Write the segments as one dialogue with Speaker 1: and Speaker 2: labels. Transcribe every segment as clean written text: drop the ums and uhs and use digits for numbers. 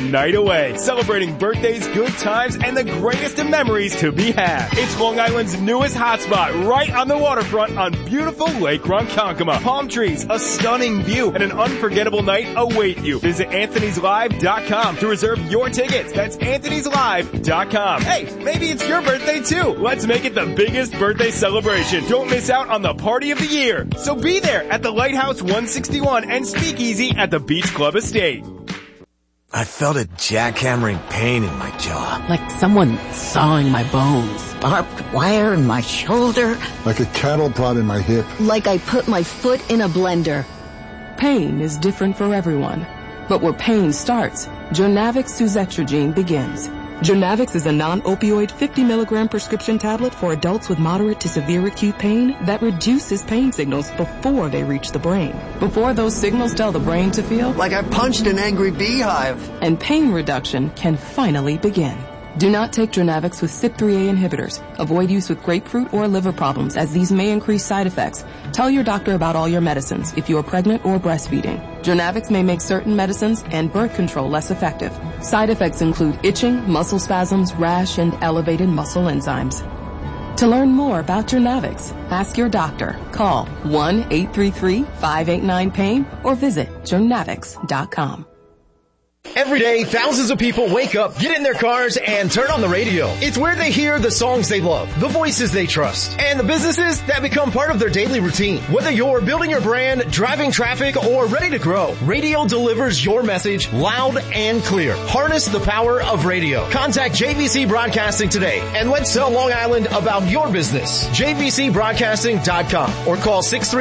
Speaker 1: night away, celebrating birthdays, good times, and the greatest of memories to be had. It's Long Island's newest hotspot, right on the waterfront on beautiful Lake Ronkonkoma. Palm trees, a stunning view, and an unforgettable night await you. Visit Anthony'sLive.com to reserve your tickets. That's Anthony'sLive.com. Hey, maybe it's your birthday too. Let's make it the biggest birthday celebration. Don't miss out on the party of the year. So be there at the Lighthouse 161 and Speakeasy at the Beach Club Estate.
Speaker 2: I felt a jackhammering pain in my jaw.
Speaker 3: Like someone sawing my bones.
Speaker 4: Barbed wire in my shoulder.
Speaker 5: Like a cattle prod in my hip.
Speaker 4: Like I put my foot in a blender.
Speaker 3: Pain is different for everyone. But where pain starts, Journavx Suzetrigine begins. Journavx is a non-opioid 50-milligram prescription tablet for adults with moderate to severe acute pain that reduces pain signals before they reach the brain. Before those signals tell the brain to feel
Speaker 2: like I punched an angry beehive.
Speaker 3: And pain reduction can finally begin. Do not take Journavx with CYP3A inhibitors. Avoid use with grapefruit or liver problems, as these may increase side effects. Tell your doctor about all your medicines if you are pregnant or breastfeeding. Journavx may make certain medicines and birth control less effective. Side effects include itching, muscle spasms, rash, and elevated muscle enzymes. To learn more about Journavx, ask your doctor. Call 1-833-589-PAIN or visit journavx.com.
Speaker 6: Every day, thousands of people wake up, get in their cars, and turn on the radio. It's where they hear the songs they love, the voices they trust, and the businesses that become part of their daily routine. Whether you're building your brand, driving traffic, or ready to grow, radio delivers your message loud and clear. Harness the power of radio. Contact JVC Broadcasting today, and let's tell Long Island about your business. JVCBroadcasting.com or call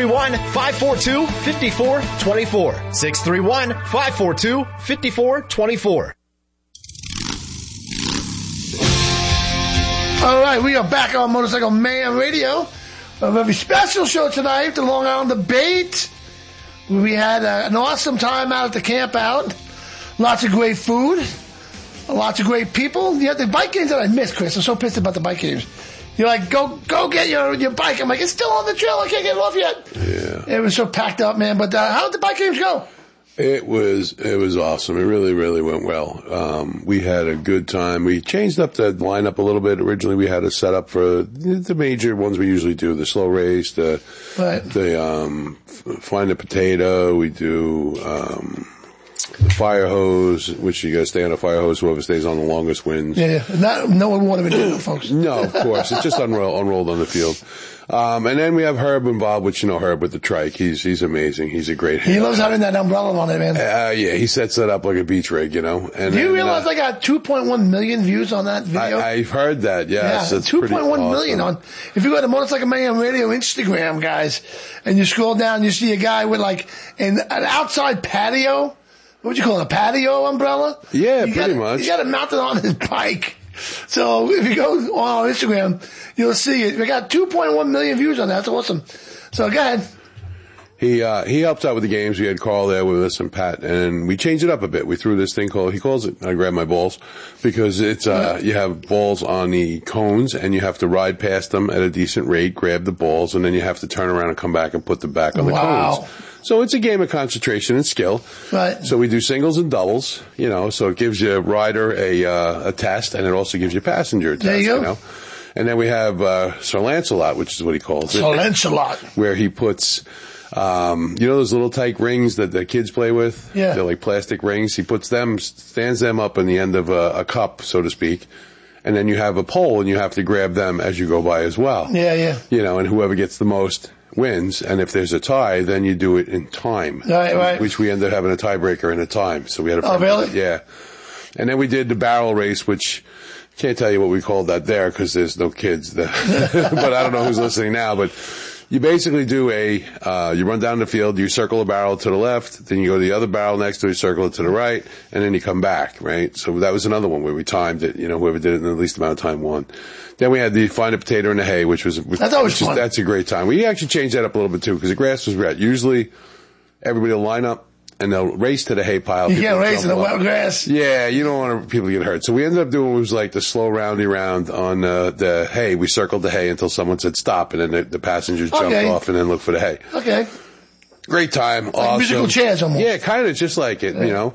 Speaker 6: 631-542-5424. 631-542-5424.
Speaker 7: All right, we are back on Motorcycle Mayhem Radio. A very special show tonight, the Long Island Debate. We had an awesome time out at the camp out. Lots of great food. Lots of great people. Yeah, the bike games that I missed, Chris. I'm so pissed about the bike games. You're like, go get your bike. I'm like, it's still on the trail. I can't get it off yet.
Speaker 8: Yeah.
Speaker 7: It was so packed up, man. But how did the bike games go?
Speaker 8: It was awesome. It really, really went well. We had a good time. We changed up the lineup a little bit. Originally, we had a setup for the major ones we usually do, the slow race, the find a potato. We do, the fire hose, which you gotta stay on a fire hose. Whoever stays on the longest wins.
Speaker 7: Yeah. No one wanted to do it, folks.
Speaker 8: No, of course. It's just unrolled on the field. And then we have Herb involved, which you know Herb with the trike. He's amazing. He's a great
Speaker 7: He loves having that umbrella on it, man.
Speaker 8: Yeah, he sets that up like a beach rig, you know. And
Speaker 7: do you realize I got 2.1 million views on that video?
Speaker 8: I've heard that, yes.
Speaker 7: Yeah, 2.1 million on, if you go to Motorcycle Mayhem Radio Instagram, guys, and you scroll down, you see a guy with like an outside patio. What would you call it, a patio umbrella?
Speaker 8: Yeah, pretty much.
Speaker 7: You got it mounted on his bike. So if you go on Instagram, you'll see it. We got 2.1 million views on that. That's awesome. So go ahead.
Speaker 8: He helped out with the games. We had Carl there with us and Pat, and we changed it up a bit. We threw this thing he calls it, I grab my balls, because it's, you have balls on the cones and you have to ride past them at a decent rate, grab the balls, and then you have to turn around and come back and put them back on the cones. So it's a game of concentration and skill. Right. So we do singles and doubles, you know, so it gives you a rider a test, and it also gives you a passenger a test,
Speaker 7: there you go.
Speaker 8: You know. And then we have, Sir Lancelot, which is what he calls it.
Speaker 7: Sir Lancelot.
Speaker 8: Where he puts, you know those little tight rings that the kids play with?
Speaker 7: Yeah.
Speaker 8: They're like plastic rings. He stands them up in the end of a cup, so to speak. And then you have a pole and you have to grab them as you go by as well.
Speaker 7: Yeah, yeah.
Speaker 8: You know, and whoever gets the most wins. And if there's a tie, then you do it in time.
Speaker 7: Right.
Speaker 8: Which we ended up having a tiebreaker in a time. So we had a
Speaker 7: Oh, really?
Speaker 8: Yeah. And then we did the barrel race, which can't tell you what we called that there because there's no kids there. But I don't know who's listening now, but you basically do you run down the field, you circle a barrel to the left, then you go to the other barrel next to it, circle it to the right, and then you come back, right? So that was another one where we timed it, you know, whoever did it in the least amount of time won. Then we had the find a potato in the hay,
Speaker 7: that's always fun.
Speaker 8: That's a great time. We actually changed that up a little bit too, because the grass was wet. Usually everybody will line up and they'll race to the hay pile.
Speaker 7: You can't race in the wet grass.
Speaker 8: Yeah, you don't want people to get hurt. So we ended up doing what was like the slow roundy round on the hay. We circled the hay until someone said stop, and then the passengers jumped off and then looked for the hay.
Speaker 7: Okay.
Speaker 8: Great time.
Speaker 7: Like
Speaker 8: awesome.
Speaker 7: musical chairs almost.
Speaker 8: Yeah, kind of just like it, you know.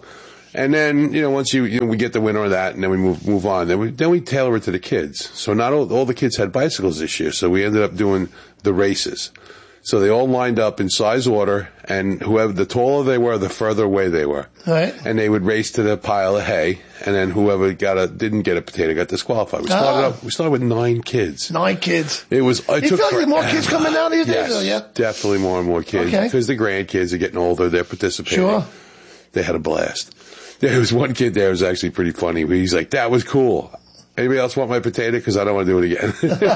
Speaker 8: And then, once we get the winner of that, and then we move on. Then we tailor it to the kids. So not all the kids had bicycles this year, so we ended up doing the races. So they all lined up in size order, and the taller they were, the further away they were.
Speaker 7: Right.
Speaker 8: And they would race to the pile of hay, and then whoever didn't get a potato got disqualified. We started with 9 kids.
Speaker 7: 9 kids.
Speaker 8: It was.
Speaker 7: You feel like there's more kids coming out these days?
Speaker 8: Yes,
Speaker 7: Yeah,
Speaker 8: definitely more and more kids.
Speaker 7: Okay.
Speaker 8: Because the grandkids are getting older, they're participating.
Speaker 7: Sure.
Speaker 8: They had a blast. There was one kid there who was actually pretty funny. He's like, that was cool. Anybody else want my potato? Because I don't want to do it again.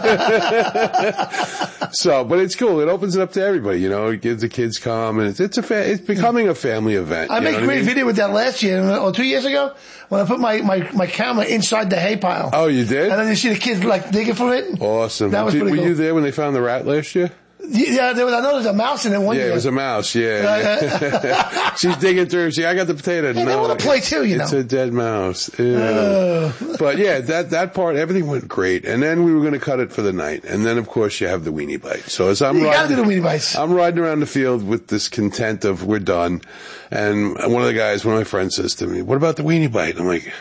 Speaker 8: But it's cool. It opens it up to everybody. It gives the kids come, and it's becoming a family event.
Speaker 7: I made a great video with that last year, or 2 years ago, when I put my camera inside the hay pile.
Speaker 8: Oh, you did?
Speaker 7: And then you see the kids digging for it.
Speaker 8: Awesome.
Speaker 7: That was pretty cool.
Speaker 8: Were you there when they found the rat last year?
Speaker 7: Yeah, I know there was a mouse in it one year.
Speaker 8: Yeah, it was a mouse, yeah. She's digging through. I got the potato.
Speaker 7: Yeah, they want to play too,
Speaker 8: It's a dead mouse. Yeah. But yeah, that part, everything went great. And then we were going to cut it for the night. And then, of course, you have the weenie bite. So as
Speaker 7: you got to do the weenie bites.
Speaker 8: I'm riding around the field with this content of we're done. And one of my friends says to me, what about the weenie bite? I'm like,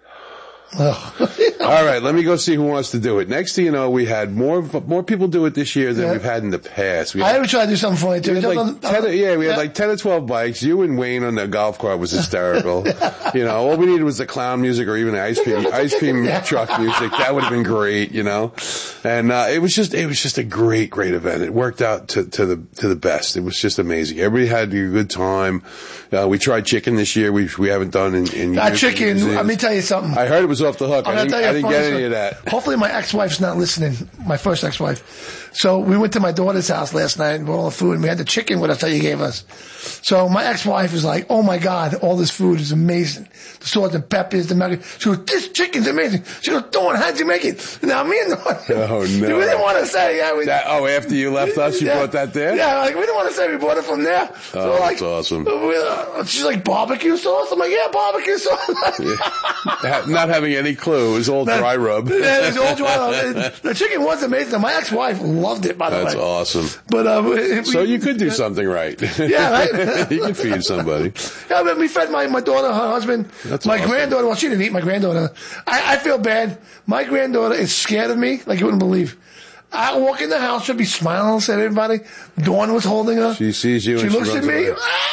Speaker 8: all right, let me go see who wants to do it. Next thing you know, we had more people do it this year than we've had in the past.
Speaker 7: I ever tried to do something for you too.
Speaker 8: We had like 10 or 12 bikes. You and Wayne on the golf cart was hysterical. All we needed was the clown music or even the ice cream truck music. That would have been great, And it was just a great event. It worked out to the best. It was just amazing. Everybody had a good time. We tried chicken this year. We haven't done in
Speaker 7: years. Chicken. Let me tell you something.
Speaker 8: I heard it was off the hook. I didn't get any of that.
Speaker 7: Hopefully my ex-wife's not listening. My first ex-wife. So we went to my daughter's house last night and bought all the food, and we had the chicken with us that you gave us. So my ex-wife was like, oh my God, all this food is amazing. The salt and peppers, the macaroni. She goes, this chicken's amazing. She goes, Dawn, how'd you make it? Now me and Dawn.
Speaker 8: Oh no.
Speaker 7: We didn't want to say.
Speaker 8: After you left us, you brought that there?
Speaker 7: Yeah, we didn't want to say we bought it from there. So
Speaker 8: that's awesome.
Speaker 7: She's like, barbecue sauce? I'm like, yeah, barbecue sauce.
Speaker 8: Not having any clue. It was all dry rub.
Speaker 7: Yeah, it was all dry rub. The chicken was amazing. My ex-wife loved it, by the way.
Speaker 8: That's awesome.
Speaker 7: But
Speaker 8: so you could do something right.
Speaker 7: Yeah, right?
Speaker 8: You could feed somebody.
Speaker 7: Yeah, but we fed my daughter, her husband,
Speaker 8: That's
Speaker 7: my
Speaker 8: awesome.
Speaker 7: Granddaughter. Well, she didn't eat my granddaughter. I feel bad. My granddaughter is scared of me like you wouldn't believe. I walk in the house, she'll be smiling at everybody. Dawn was holding her.
Speaker 8: She sees you
Speaker 7: she
Speaker 8: and
Speaker 7: looks
Speaker 8: she
Speaker 7: at me.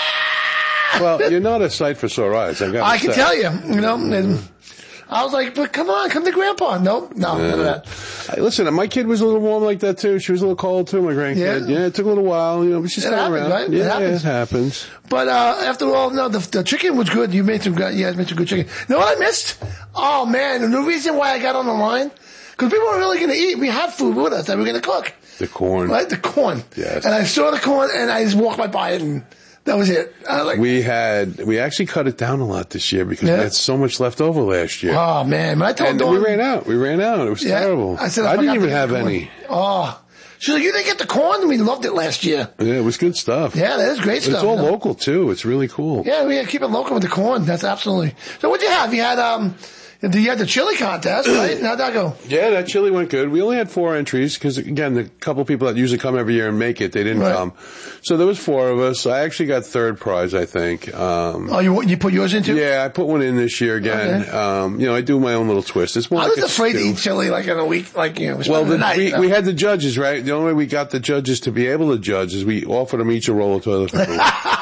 Speaker 8: Well, you're not a sight for sore eyes.
Speaker 7: I can tell you, and I was like, but come to Grandpa. No, none of that.
Speaker 8: Listen, my kid was a little warm like that too. She was a little cold too, my grandkid. Yeah, it took a little while, but she's still around.
Speaker 7: Right?
Speaker 8: Yeah, it happens.
Speaker 7: But after all, no, the chicken was good. You made some good chicken. You know what I missed? Oh man, the reason why I got on the line, because we weren't really going to eat. We had food with us that we were going to cook.
Speaker 8: The corn.
Speaker 7: Right, the corn.
Speaker 8: Yes.
Speaker 7: And I saw the corn and I just walked right by it and that was it.
Speaker 8: We actually cut it down a lot this year because we had so much left over last year.
Speaker 7: Oh man, I told Dawn,
Speaker 8: we ran out. It was terrible.
Speaker 7: I said
Speaker 8: I didn't even have any.
Speaker 7: Oh. She's like, you didn't get the corn? We loved it last year.
Speaker 8: Yeah, it was good stuff.
Speaker 7: Yeah, that is great stuff.
Speaker 8: It's all local too. It's really cool.
Speaker 7: Yeah, we keep it local with the corn. That's absolutely. So what'd you have? You had you had the chili contest, right? How'd that go?
Speaker 8: Yeah, that chili went good. We only had 4 entries because, again, the couple people that usually come every year and make it, they didn't come. So there was 4 of us. I actually got 3rd prize, I think.
Speaker 7: You put yours in too?
Speaker 8: Yeah, I put one in this year again. Okay. I do my own little twist. It's more
Speaker 7: I was afraid to eat chili like in a week, we
Speaker 8: had the judges, right? The only way we got the judges to be able to judge is we offered them each a roll of toilet paper.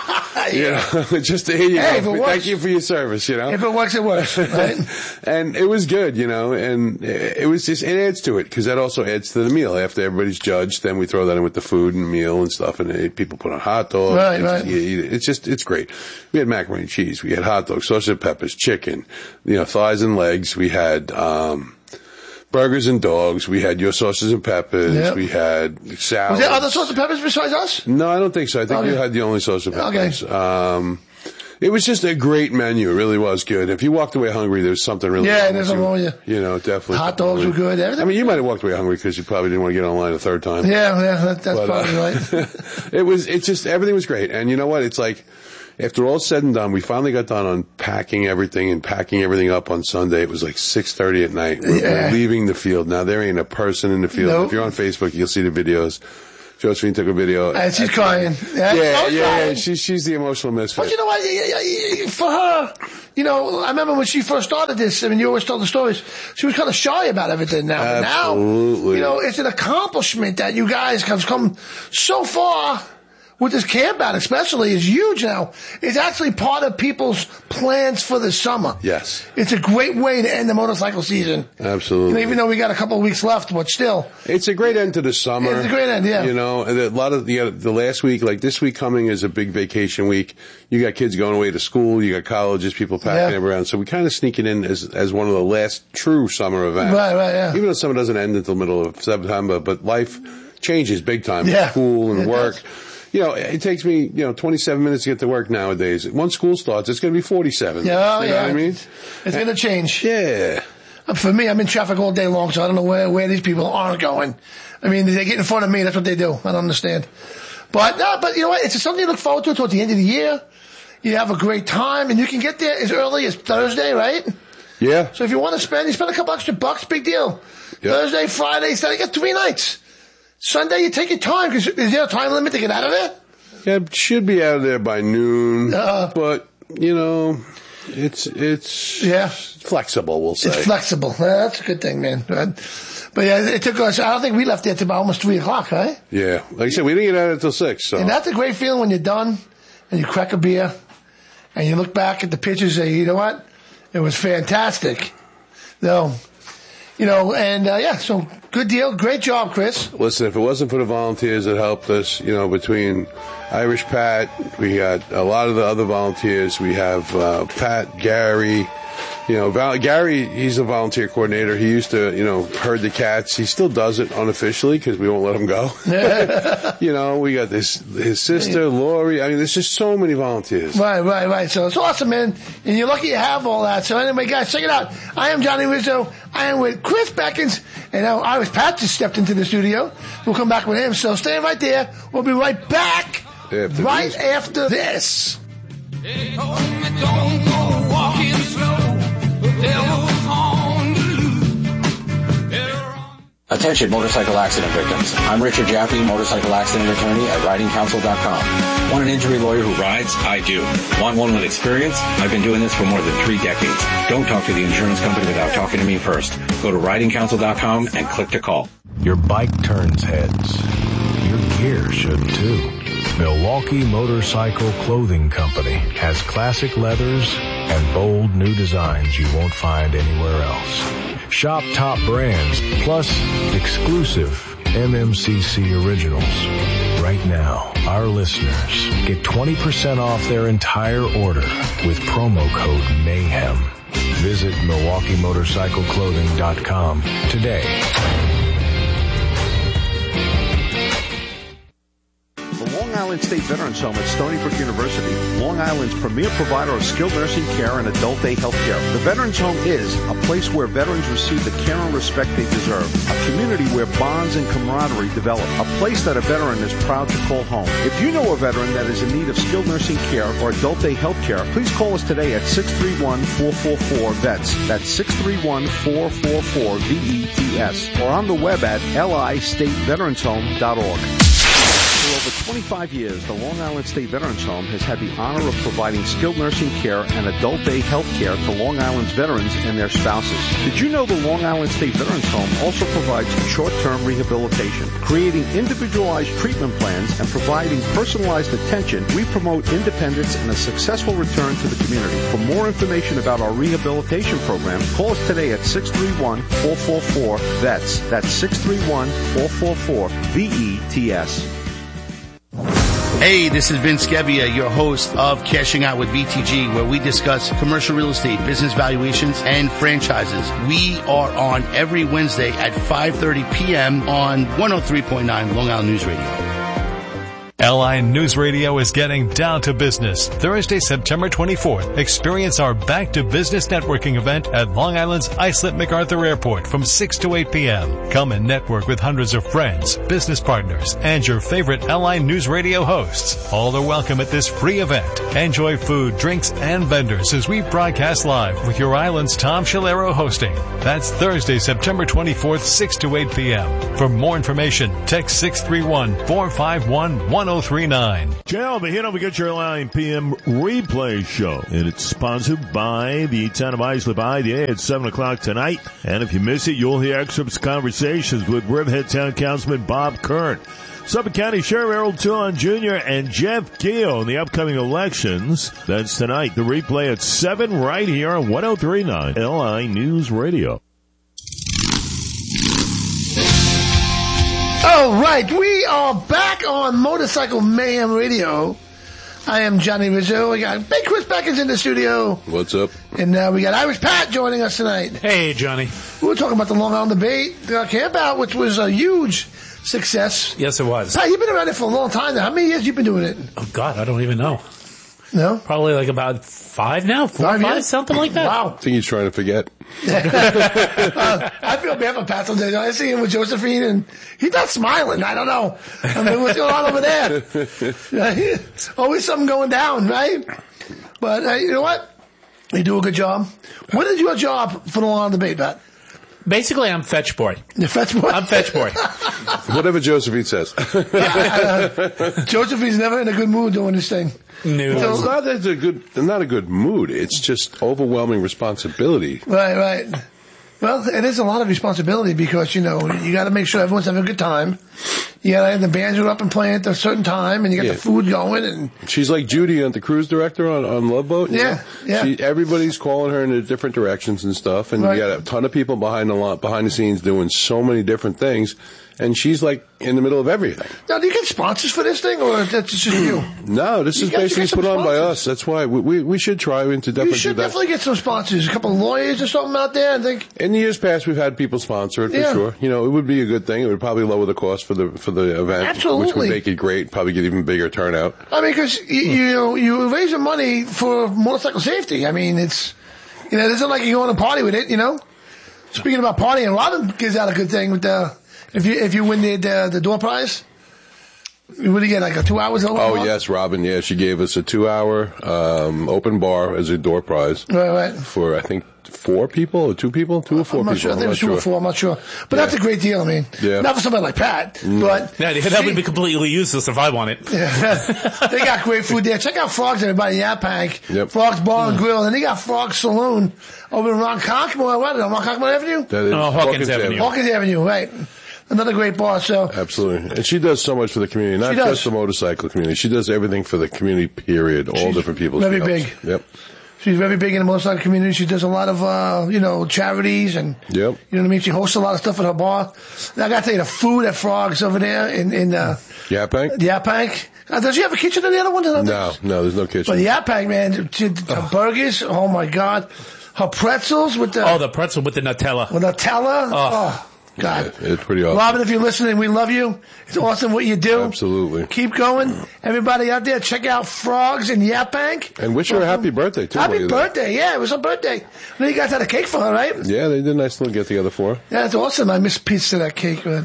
Speaker 8: Just here you go. Thank you for your service,
Speaker 7: If it works, it works, right?
Speaker 8: And it was good, and it was just, it adds to it, because that also adds to the meal. After everybody's judged, then we throw that in with the food and meal and stuff, and people put on hot dogs.
Speaker 7: Right.
Speaker 8: It's great. We had macaroni and cheese, we had hot dogs, sausage and peppers, chicken, thighs and legs, we had, burgers and dogs. We had your sausages and peppers. Yep. We had salad.
Speaker 7: Was there other sausages and peppers besides us?
Speaker 8: No, I don't think so. I think you had the only sausage and peppers. Okay. It was just a great menu. It really was good. If you walked away hungry, there was something really
Speaker 7: wrong. There's something wrong with you.
Speaker 8: Definitely.
Speaker 7: Hot dogs were good. Everything.
Speaker 8: You might have walked away hungry because you probably didn't want to get online a 3rd time.
Speaker 7: Yeah, that's probably right.
Speaker 8: It's just, everything was great. And you know what? It's like, after all said and done, we finally got done unpacking everything and packing everything up on Sunday. It was like 6:30 at night. We're leaving the field. Now, there ain't a person in the field. Nope. If you're on Facebook, you'll see the videos. Josephine took a video.
Speaker 7: And she's crying.
Speaker 8: Yeah. She's the emotional misfit.
Speaker 7: But you know what? For her, I remember when she first started this, I mean, you always tell the stories, she was kind of shy about everything now.
Speaker 8: Absolutely.
Speaker 7: But now, it's an accomplishment that you guys have come so far with this camp out, especially, is huge now. It's actually part of people's plans for the summer.
Speaker 8: Yes.
Speaker 7: It's a great way to end the motorcycle season.
Speaker 8: Absolutely.
Speaker 7: Even though we got a couple of weeks left, but still.
Speaker 8: It's a great end to the summer.
Speaker 7: It's a great end, yeah.
Speaker 8: And a lot of the last week, like this week coming is a big vacation week. You got kids going away to school. You got colleges, people packing around. So we kind of sneak it in as one of the last true summer events.
Speaker 7: Right, yeah.
Speaker 8: Even though summer doesn't end until middle of September, but life changes big time.
Speaker 7: Yeah.
Speaker 8: School and work.
Speaker 7: Does.
Speaker 8: It takes me, 27 minutes to get to work nowadays. Once school starts, it's going to be 47.
Speaker 7: Yeah,
Speaker 8: you know what I mean?
Speaker 7: It's going to change.
Speaker 8: Yeah.
Speaker 7: For me, I'm in traffic all day long, so I don't know where these people aren't going. I mean, they get in front of me. That's what they do. I don't understand. But you know what? It's something to look forward to towards the end of the year. You have a great time, and you can get there as early as Thursday, right?
Speaker 8: Yeah.
Speaker 7: So if you want to spend a couple extra bucks, big deal. Yep. Thursday, Friday, Saturday, you get 3 nights. Sunday, you take your time, because is there a time limit to get out of there?
Speaker 8: Yeah, it should be out of there by noon. But, it's flexible, we'll say.
Speaker 7: It's flexible. That's a good thing, man. But yeah, it took us, I don't think we left there till about almost 3 o'clock, right?
Speaker 8: Yeah. Like I said, we didn't get out until 6, so.
Speaker 7: And that's a great feeling when you're done, and you crack a beer, and you look back at the pictures and say, you know what? It was fantastic. So, so good deal. Great job, Chris.
Speaker 8: Listen, if it wasn't for the volunteers that helped us, between Irish Pat, we got a lot of the other volunteers. We have Pat, Gary. Gary, he's a volunteer coordinator. He used to, herd the cats. He still does it unofficially because we won't let him go. We got his sister, Lori. I mean, there's just so many volunteers.
Speaker 7: Right. So it's awesome, man. And you're lucky you have all that. So anyway, guys, check it out. I am Johnny Rizzo. I am with Chris Beckins. And now Irish Pat just stepped into the studio. We'll come back with him. So stay right there. We'll be right back after this.
Speaker 9: They told me don't go walking slow.
Speaker 10: Attention motorcycle accident victims. I'm Richard Jaffe, motorcycle accident attorney at ridingcouncil.com. Want an injury lawyer who rides? I do. Want one with experience? I've been doing this for more than 3 decades. Don't talk to the insurance company without talking to me first. Go to ridingcouncil.com and click to call.
Speaker 11: Your bike turns heads. Your gear should too. Milwaukee Motorcycle Clothing Company has classic leathers and bold new designs you won't find anywhere else. Shop top brands plus exclusive MMCC originals. Right now, our listeners get 20% off their entire order with promo code MAYHEM. Visit MilwaukeeMotorcycleClothing.com today.
Speaker 12: Island State Veterans Home at Stony Brook University, Long Island's premier provider of skilled nursing care and adult day health care. The Veterans Home is a place where veterans receive the care and respect they deserve, a community where bonds and camaraderie develop, a place that a veteran is proud to call home. If you know a veteran that is in need of skilled nursing care or adult day health care, please call us today at 631-444-VETS. That's 631-444-VETS, or on the web at listateveteranshome.org. For over 25 years, the Long Island State Veterans Home has had the honor of providing skilled nursing care and adult day health care to Long Island's veterans and their spouses. Did you know the Long Island State Veterans Home also provides short-term rehabilitation? Creating individualized treatment plans and providing personalized attention, we promote independence and a successful return to the community. For more information about our rehabilitation program, call us today at 631-444-VETS. That's 631-444-VETS.
Speaker 13: Hey, this is Vince Gebbia, your host of Cashing Out with BTG, where we discuss commercial real estate, business valuations, and franchises. We are on every Wednesday at 5:30 p.m. on 103.9 Long Island News Radio.
Speaker 14: LI News Radio is getting down to business. Thursday, September 24th, experience our Back to Business networking event at Long Island's Islip MacArthur Airport from 6 to 8 p.m. Come and network with hundreds of friends, business partners, and your favorite LI News Radio hosts. All are welcome at this free event. Enjoy food, drinks, and vendors as we broadcast live with your island's Tom Shalero hosting. That's Thursday, September 24th, 6 to 8 p.m. For more information, text 631-451-1039.
Speaker 15: JL over here, don't forget your 9 p.m. replay show. And it's sponsored by the town of Islip IDA at 7 o'clock tonight. And if you miss it, you'll hear excerpts of conversations with Riverhead Town Councilman Bob Kern, Suffolk County Sheriff Errol Toulon Jr., and Jeff Keogh in the upcoming elections. That's tonight. The replay at 7 right here on 1039 LI News Radio.
Speaker 7: All right, we are back on Motorcycle Mayhem Radio. I am Johnny Rizzo. We got Big Chris Beckins in the studio.
Speaker 8: What's up?
Speaker 7: And we got Irish Pat joining us tonight.
Speaker 16: Hey, Johnny.
Speaker 7: We were talking about the Long Island Debate camp out, which was a huge success.
Speaker 16: Yes, it was.
Speaker 7: Pat, you've been around it for a long time now. How many years have you been doing it?
Speaker 16: Oh, God, I don't even know.
Speaker 7: No?
Speaker 16: Probably like about 5 now? 4 or 5, something like that.
Speaker 7: Wow.
Speaker 8: I think he's trying to forget.
Speaker 7: I feel bad for Pat sometimes. I see him with Josephine, and he's not smiling. I don't know. I mean, what's going on over there? Always something going down, right? But you know what? You do a good job. What is your job for the Long Island Debate, Pat?
Speaker 16: Basically, I'm fetch boy.
Speaker 7: You're fetch boy?
Speaker 16: I'm fetch boy.
Speaker 8: Whatever Josephine says.
Speaker 7: Josephine's never in a good mood doing this thing.
Speaker 8: No. Well, it's not that it's not a good mood. It's just overwhelming responsibility.
Speaker 7: Right. Well, it is a lot of responsibility because, you got to make sure everyone's having a good time. You got to have the bands up and playing at a certain time, and you got the food going. And
Speaker 8: she's like Judy, the cruise director on Love Boat.
Speaker 7: Yeah.
Speaker 8: Everybody's calling her in different directions and stuff, and you got a ton of people behind the scenes doing so many different things. And she's like in the middle of everything.
Speaker 7: Now, do you get sponsors for this thing, or that's just you?
Speaker 8: No, this is basically put on by us. That's why we should try to definitely.
Speaker 7: You should definitely get some sponsors, a couple of lawyers or something out there. I think
Speaker 8: in the years past we've had people sponsor it for sure. It would be a good thing. It would probably lower the cost for the event,
Speaker 7: absolutely,
Speaker 8: which would make it great. Probably get even bigger turnout.
Speaker 7: I mean, because you raise the money for motorcycle safety. I mean, it's it isn't like you go on a party with it. Speaking about partying, a lot of them gives out a good thing with the. If you win the door prize, what do you get, like a 2 hours open bar?
Speaker 8: Oh, yes, Robin, yeah. She gave us a 2-hour open bar as a door prize.
Speaker 7: Right.
Speaker 8: For, I think, 4 people or 2 people? 2 or 4 people.
Speaker 7: Sure. I think it was 2 or 4, I'm not sure. But that's a great deal, I mean.
Speaker 8: Yeah.
Speaker 7: Not for somebody like Pat, but...
Speaker 16: Yeah, that would be completely useless if I won it.
Speaker 7: Yeah. They got great food there. Check out Frogs, everybody, Yaphank.
Speaker 8: Yep.
Speaker 7: Frogs Bar and Grill. And they got Frogs Saloon over in Ronkonkoma. What is it, Ronkonkoma Avenue?
Speaker 16: Hawkins Avenue.
Speaker 7: Hawkins Avenue, right. Another great bar, so.
Speaker 8: Absolutely. And she does so much for the community, not just the motorcycle community. She does everything for the community, period. All different people.
Speaker 7: Very big.
Speaker 8: Yep.
Speaker 7: She's very big in the motorcycle community. She does a lot of, charities and,
Speaker 8: yep.
Speaker 7: You know what I mean? She hosts a lot of stuff at her bar. And I gotta tell you, the food at Frogs over there in
Speaker 8: Yaphank?
Speaker 7: Yaphank. Does she have a kitchen in the other one?
Speaker 8: No, there's no kitchen.
Speaker 7: But Yaphank, man, her burgers, oh my God. Her pretzels with the...
Speaker 16: Oh, the pretzel with the Nutella.
Speaker 7: With Nutella? Oh. God.
Speaker 8: Yeah, it's pretty awesome.
Speaker 7: Robin, if you're listening, we love you. It's awesome what you do.
Speaker 8: Absolutely.
Speaker 7: Keep going. Everybody out there, check out Frogs in Yaphank.
Speaker 8: And wish her a happy birthday, too.
Speaker 7: Happy birthday, yeah. It was her birthday. I know you guys had a cake for her, right?
Speaker 8: Yeah, they did a nice little get-together for her.
Speaker 7: Yeah, it's awesome. I miss a piece of that cake. But,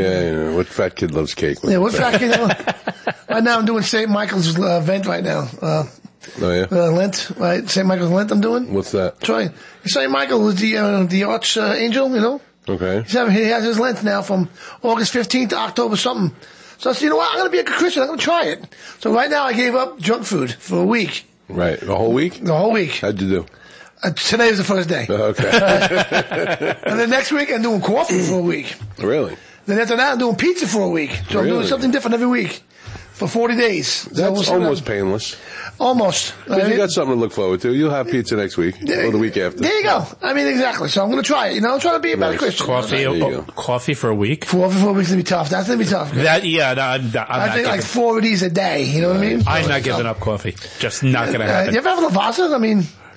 Speaker 8: what fat kid loves cake?
Speaker 7: What fat kid? Right now I'm doing St. Michael's event right now.
Speaker 8: Oh, yeah?
Speaker 7: Lent, right? St. Michael's Lent I'm doing.
Speaker 8: What's that?
Speaker 7: Try. St. Michael is the archangel,
Speaker 8: Okay.
Speaker 7: He has his Lent now from August 15th to October something. So I said, you know what? I'm going to be a good Christian. I'm going to try it. So right now I gave up junk food for a week.
Speaker 8: Right. The whole week?
Speaker 7: The whole week.
Speaker 8: How'd you do?
Speaker 7: Today is the first day.
Speaker 8: Okay.
Speaker 7: And then next week I'm doing coffee for a week.
Speaker 8: Really?
Speaker 7: Then after that I'm doing pizza for a week. So I'm doing something different every week for 40 days.
Speaker 8: That's almost painless.
Speaker 7: Almost.
Speaker 8: If you got something to look forward to, you'll have pizza next week or the week after.
Speaker 7: There you go. I mean, exactly. So I'm going to try it. I'm trying to be a better Christian.
Speaker 16: Coffee for a week?
Speaker 7: Coffee for a week's going to be tough. That's going to be tough. I think like 4 of these a day. You know what I mean?
Speaker 16: I'm not giving up coffee. Just not going to happen.
Speaker 7: You ever have Lavazza? I mean...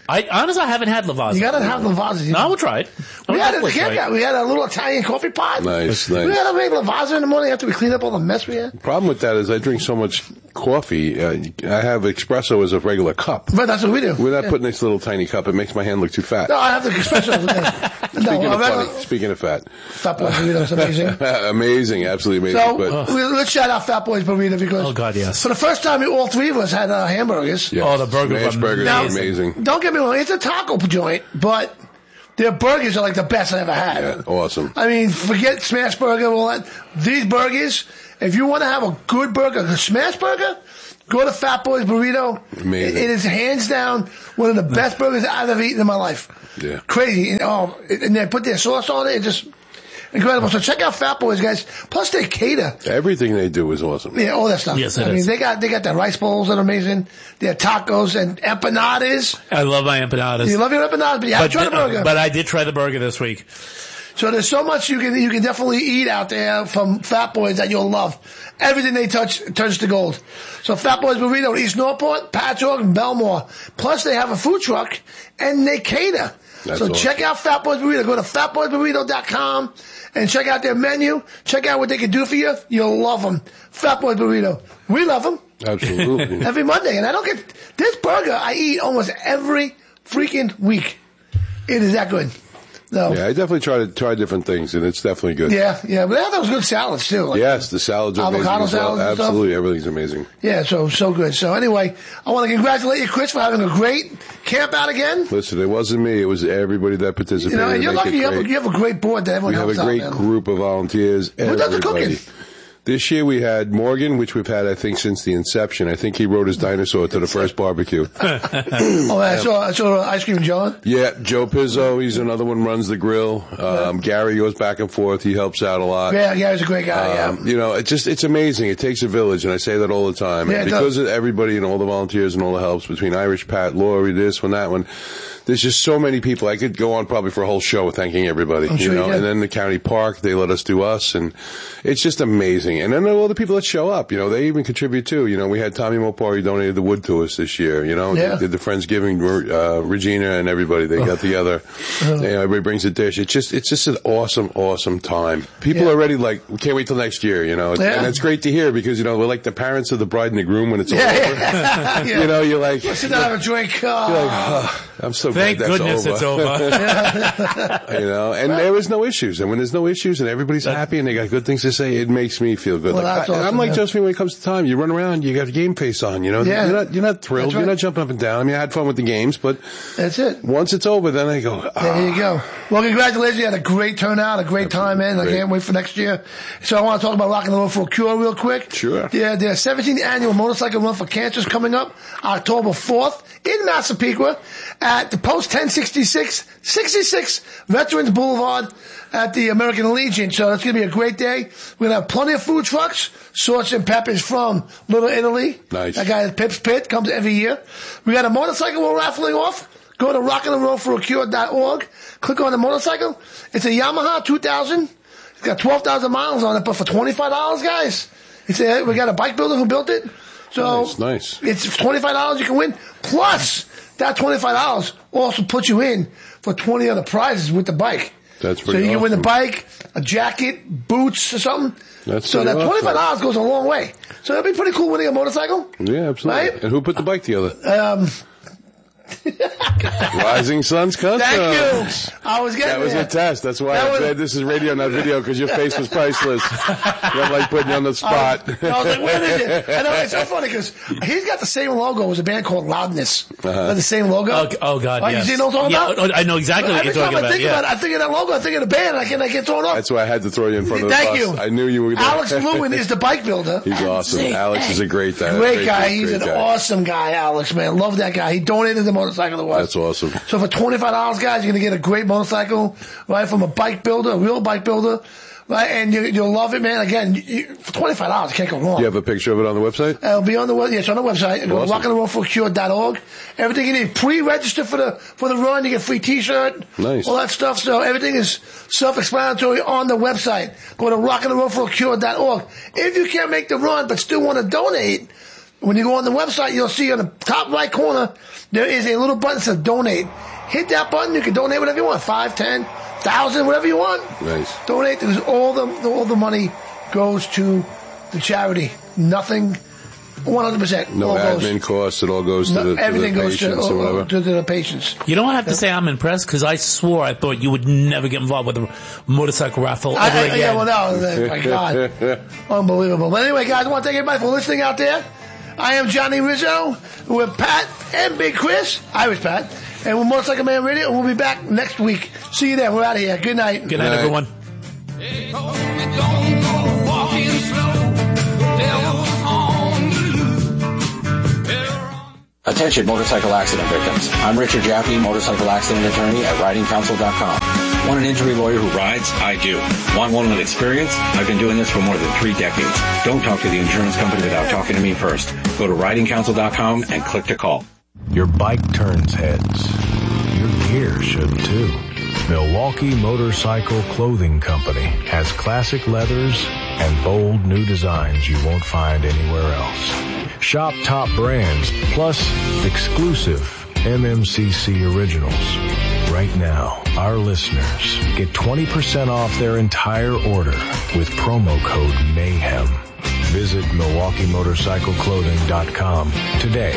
Speaker 16: Honestly, I haven't had Lavazza.
Speaker 7: You gotta have Lavazza.
Speaker 16: No, we'll try it.
Speaker 7: We had a little Italian coffee pot.
Speaker 8: Nice.
Speaker 7: We had to make Lavazza in the morning after we clean up all the mess we had.
Speaker 8: The problem with that is I drink so much coffee. I have espresso as a regular cup.
Speaker 7: But that's what we do.
Speaker 8: We're not putting this little tiny cup. It makes my hand look too fat.
Speaker 7: No, I have the espresso.
Speaker 8: Speaking of fat.
Speaker 7: Fat Boys Burrito's amazing.
Speaker 8: Amazing, absolutely amazing.
Speaker 7: So let's shout out Fat Boys Burrito because for the first time, all three of us had hamburgers.
Speaker 8: Yes.
Speaker 16: The burgers
Speaker 8: are amazing.
Speaker 7: Don't get me wrong, it's a taco joint, but their burgers are like the best I ever had.
Speaker 8: Yeah, awesome.
Speaker 7: I mean, forget smash burger and all that. These burgers, if you want to have a good burger, a smash burger, go to Fat Boys Burrito.
Speaker 8: Amazing.
Speaker 7: It is hands down one of the best burgers I've ever eaten in my life.
Speaker 8: Yeah.
Speaker 7: Crazy. And they put their sauce on it. It's just incredible. So check out Fat Boys, guys. Plus they cater.
Speaker 8: Everything they do is awesome.
Speaker 7: Yeah, all that stuff.
Speaker 16: Yes,
Speaker 7: I mean, they got their rice bowls that are amazing. Their tacos and empanadas.
Speaker 16: I love my empanadas.
Speaker 7: You love your empanadas, but you haven't tried the burger.
Speaker 16: But I did try the burger this week.
Speaker 7: So there's so much you can definitely eat out there from Fat Boys that you'll love. Everything they touch turns to gold. So Fat Boys Burrito, East Northport, Patchogue, and Belmore. Plus they have a food truck and they cater.
Speaker 8: That's
Speaker 7: so
Speaker 8: awesome.
Speaker 7: check out Fat Boys Burrito. Go to fatboysburrito.com and check out their menu. Check out what they can do for you. You'll love them. Fat Boys Burrito. We love them.
Speaker 8: Absolutely.
Speaker 7: Every Monday. And I don't get this burger I eat almost every freaking week. It is that good. No.
Speaker 8: Yeah, I definitely try different things, and it's definitely good.
Speaker 7: Yeah. But they have those good salads too. Like
Speaker 8: yes, the salads are amazing.
Speaker 7: avocado
Speaker 8: as well.
Speaker 7: salads and stuff.
Speaker 8: Absolutely, everything's amazing.
Speaker 7: Yeah, so good. So anyway, I want to congratulate you, Chris, for having a great camp out again.
Speaker 8: Listen, it wasn't me; it was everybody that participated.
Speaker 7: You know, and you're
Speaker 8: to make
Speaker 7: lucky
Speaker 8: it
Speaker 7: you have a great board that everyone helps out.
Speaker 8: We have a great group of volunteers.
Speaker 7: Who does the
Speaker 8: everybody.
Speaker 7: cooking?
Speaker 8: This year we had Morgan, which we've had, I think, since the inception. I think he rode his dinosaur to the first barbecue.
Speaker 7: I saw Ice Cream John.
Speaker 8: Yeah, Joe Pizzo, he's another one, runs the grill. Gary goes back and forth. He helps out a lot.
Speaker 7: Yeah, Gary's a great guy,
Speaker 8: You know, it's amazing. It takes a village, and I say that all the time.
Speaker 7: Yeah,
Speaker 8: because of everybody and all the volunteers and all the helps between Irish Pat, Lori, this one, that one. There's just so many people. I could go on probably for a whole show thanking everybody,
Speaker 7: sure
Speaker 8: you know.
Speaker 7: you
Speaker 8: And then the county park, they let us do us, and it's just amazing. And then all the people that show up, you know, they even contribute too. You know, we had Tommy Mopari donated the wood to us this year. You know,
Speaker 7: Yeah.
Speaker 8: they did the Friendsgiving, Regina and everybody. They got together. Everybody brings a dish. It's just an awesome time. People are already like, we can't wait till next year. You know, and it's great to hear because you know we're like the parents of the bride and the groom when it's all over.
Speaker 7: Yeah.
Speaker 8: You know, you're like,
Speaker 7: sit down, have a drink.
Speaker 8: you're like, oh, I'm so
Speaker 16: Thank
Speaker 8: glad that's
Speaker 16: goodness
Speaker 8: over.
Speaker 16: it's over.
Speaker 8: You know, and there was no issues. And when there's no issues and everybody's happy and they got good things to say, it makes me feel good.
Speaker 7: Well,
Speaker 8: Like,
Speaker 7: that's awesome,
Speaker 8: I'm like
Speaker 7: man.
Speaker 8: Josephine when it comes to time. You run around, you got a game face on, you know.
Speaker 7: Yeah.
Speaker 8: You're not thrilled.
Speaker 7: That's right.
Speaker 8: You're not jumping up and down. I mean, I had fun with the games, but
Speaker 7: That's it.
Speaker 8: once it's over, then I go,
Speaker 7: There you go. Well, congratulations. You had a great turnout, a great time, man. I can't wait for next year. So I want to talk about Rockin' the Road for a Cure real quick.
Speaker 8: Sure.
Speaker 7: Yeah, their 17th annual motorcycle run for cancer is coming up October 4th in Massapequa at the Post 66 Veterans Boulevard at the American Legion. So it's going to be a great day. We're going to have plenty of food trucks. Sauce and Peppers from Little Italy.
Speaker 8: Nice.
Speaker 7: That guy at Pip's Pit comes every year. We got a motorcycle we're raffling off. Go to rockintheroadforacure.org. Click on the motorcycle. It's a Yamaha 2000. It's got 12,000 miles on it, but for $25, guys. We got a bike builder who built it. So
Speaker 8: nice.
Speaker 7: It's $25 you can win. Plus, that $25 also puts you in for 20 other prizes with the bike.
Speaker 8: That's
Speaker 7: So
Speaker 8: pretty
Speaker 7: you can win the
Speaker 8: awesome.
Speaker 7: bike, a jacket, boots, or something. So that
Speaker 8: pretty
Speaker 7: $25
Speaker 8: awesome.
Speaker 7: goes a long way. So that'd be pretty cool winning a motorcycle.
Speaker 8: Yeah, absolutely.
Speaker 7: Right?
Speaker 8: And who put the bike together? Rising Suns Custom.
Speaker 7: Thank you. I was getting
Speaker 8: That was
Speaker 7: there.
Speaker 8: a test. That's why I said this is radio, not video, because your face was priceless. I'm like putting you on the spot.
Speaker 7: I was like, where is it? I know, it's so funny because he's got the same logo as a band called Loudness. The same logo.
Speaker 16: Oh God, yes.
Speaker 7: You see what I'm talking about?
Speaker 16: I know exactly what you're talking about.
Speaker 7: Every time I think about it, I think of that logo, I think of the band, and I get thrown off.
Speaker 8: That's why I had to throw you in front of the
Speaker 7: Thank
Speaker 8: bus.
Speaker 7: you.
Speaker 8: I knew you were there.
Speaker 7: Alex Lewin is the bike builder.
Speaker 8: He's awesome. Alex is a great guy.
Speaker 7: Great guy. He's an
Speaker 8: guy.
Speaker 7: awesome guy, Alex, man. Love that guy. He donated the motorcycle to us.
Speaker 8: That's awesome.
Speaker 7: So for $25, guys, you're going to get a great motorcycle, right, from a bike builder, a real bike builder, right, and you'll love it, man. Again, for $25, you can't go wrong.
Speaker 8: You have a picture of it on the website?
Speaker 7: It'll be on the website. It's on the website. Go to rockintheroadforcure.org. Everything you need. Pre-register for the run. You get a free T-shirt.
Speaker 8: Nice.
Speaker 7: All that stuff. So everything is self-explanatory on the website. Go to rockintheroadforcure.org. If you can't make the run but still want to donate, When you go on the website, you'll see on the top right corner, there is a little button that says donate. Hit that button. You can donate whatever you want. 5, 10, 1,000, whatever you want.
Speaker 8: Nice.
Speaker 7: Donate, because all the money goes to the charity. Nothing, 100%.
Speaker 8: No admin costs. It all goes to the patients or whatever.
Speaker 7: To the patients.
Speaker 16: You don't have to say I'm impressed, because I swore I thought you would never get involved with a motorcycle raffle ever again.
Speaker 7: Yeah, well, no, my God. Unbelievable. But anyway, guys, I want to thank everybody for listening out there. I am Johnny Rizzo with Pat and Big Chris, Irish Pat, and with Motorcycle Man Radio, and we'll be back next week. See you then. We're out of here. Good night.
Speaker 16: Good night, everyone.
Speaker 10: Attention motorcycle accident victims. I'm Richard Jaffe, motorcycle accident attorney at ridingcouncil.com. Want an injury lawyer who rides? I do. Want one with experience? I've been doing this for more than 3 decades. Don't talk to the insurance company without talking to me first. Go to ridingcouncil.com and click to call.
Speaker 11: Your bike turns heads. Your gear should too. Milwaukee Motorcycle Clothing Company has classic leathers and bold new designs you won't find anywhere else. Shop top brands plus exclusive MMCC originals. Right now, our listeners get 20% off their entire order with promo code MAYHEM. Visit MilwaukeeMotorcycleClothing.com today.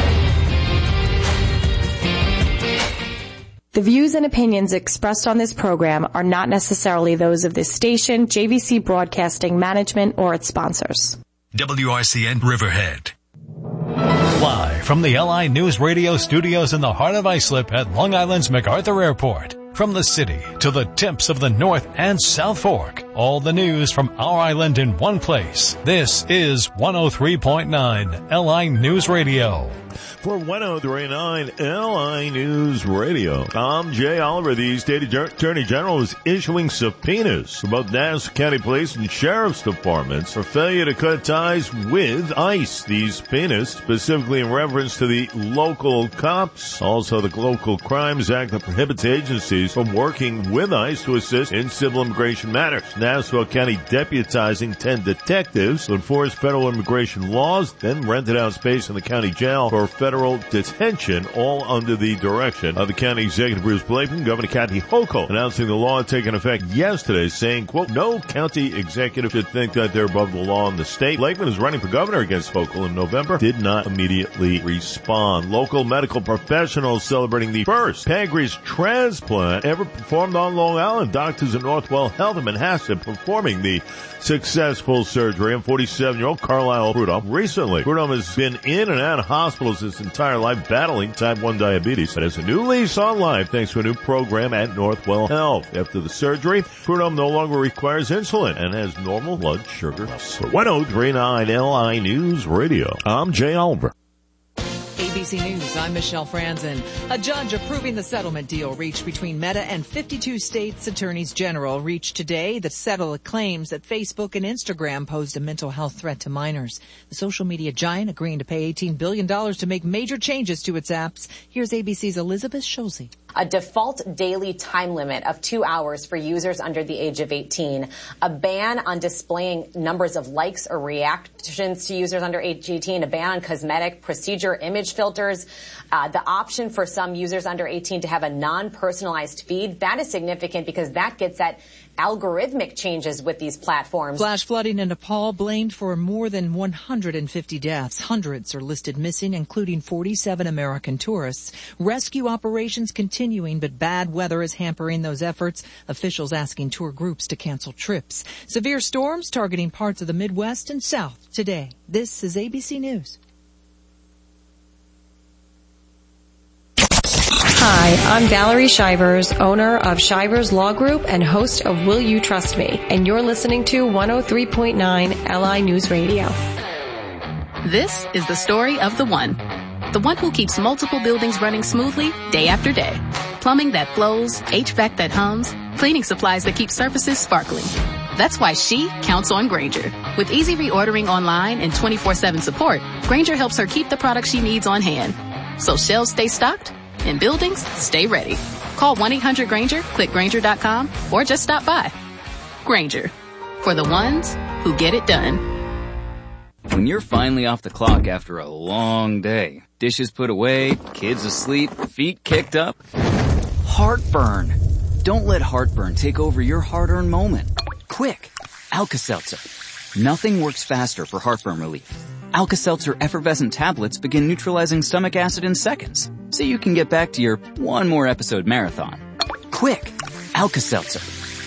Speaker 17: The views and opinions expressed on this program are not necessarily those of this station, JVC Broadcasting Management, or its sponsors.
Speaker 14: WRCN Riverhead. Live from the LI News Radio studios in the heart of Islip at Long Island's MacArthur Airport. From the city to the tips of the North and South Fork. All the news from our island in one place. This is 103.9 LI News Radio.
Speaker 15: For 103.9 LI News Radio, I'm Jay Oliver. The State Attorney General is issuing subpoenas for both Nassau County Police and Sheriff's Departments for failure to cut ties with ICE. These subpoenas specifically in reference to the local cops, also the Local Crimes Act that prohibits agencies from working with ICE to assist in civil immigration matters. Nassau County deputizing 10 detectives to enforce federal immigration laws, then rented out space in the county jail for federal detention, all under the direction of the county executive Bruce Blakeman. Governor Kathy Hochul announcing the law taking effect yesterday, saying, quote, no county executive should think that they're above the law in the state. Blakeman is running for governor against Hochul in November, did not immediately respond. Local medical professionals celebrating the first pancreas transplant ever performed on Long Island. Doctors at Northwell Health in Manhasset performing the successful surgery on 47-year-old Carlisle Prudhomme. Recently, Prudhomme has been in and out of hospitals his entire life battling type 1 diabetes, but has a new lease on life thanks to a new program at Northwell Health. After the surgery, Prudhomme no longer requires insulin and has normal blood sugar. For 103.9 LI News Radio, I'm Jay Oliver.
Speaker 18: ABC News, I'm Michelle Franzen. A judge approving the settlement deal reached between Meta and 52 states' attorneys general reached today that settle claims that Facebook and Instagram posed a mental health threat to minors. The social media giant agreeing to pay $18 billion to make major changes to its apps. Here's ABC's Elizabeth Schulze.
Speaker 19: A default daily time limit of 2 hours for users under the age of 18, a ban on displaying numbers of likes or reactions to users under age 18, a ban on cosmetic procedure image filters, the option for some users under 18 to have a non-personalized feed. That is significant because that gets at algorithmic changes with these platforms.
Speaker 18: Flash flooding in Nepal blamed for more than 150 deaths. Hundreds are listed missing, including 47 American tourists. Rescue operations continuing, but bad weather is hampering those efforts. Officials asking tour groups to cancel trips. Severe storms targeting parts of the Midwest and South today. This is ABC News.
Speaker 17: Hi, I'm Valerie Shivers, owner of Shivers Law Group and host of Will You Trust Me? And you're listening to 103.9 LI News Radio.
Speaker 20: This is the story of the one who keeps multiple buildings running smoothly day after day. Plumbing that flows, HVAC that hums, cleaning supplies that keep surfaces sparkling. That's why she counts on Grainger. With easy reordering online and 24/7 support, Grainger helps her keep the products she needs on hand. So shelves stay stocked and buildings stay ready. Call 1-800-GRAINGER, click Grainger.com, or just stop by. Grainger, for the ones who get it done.
Speaker 21: When you're finally off the clock after a long day, dishes put away, kids asleep, feet kicked up, heartburn. Don't let heartburn take over your hard-earned moment. Quick, Alka-Seltzer. Nothing works faster for heartburn relief. Alka-Seltzer effervescent tablets begin neutralizing stomach acid in seconds, so you can get back to your one more episode marathon. Quick, Alka-Seltzer.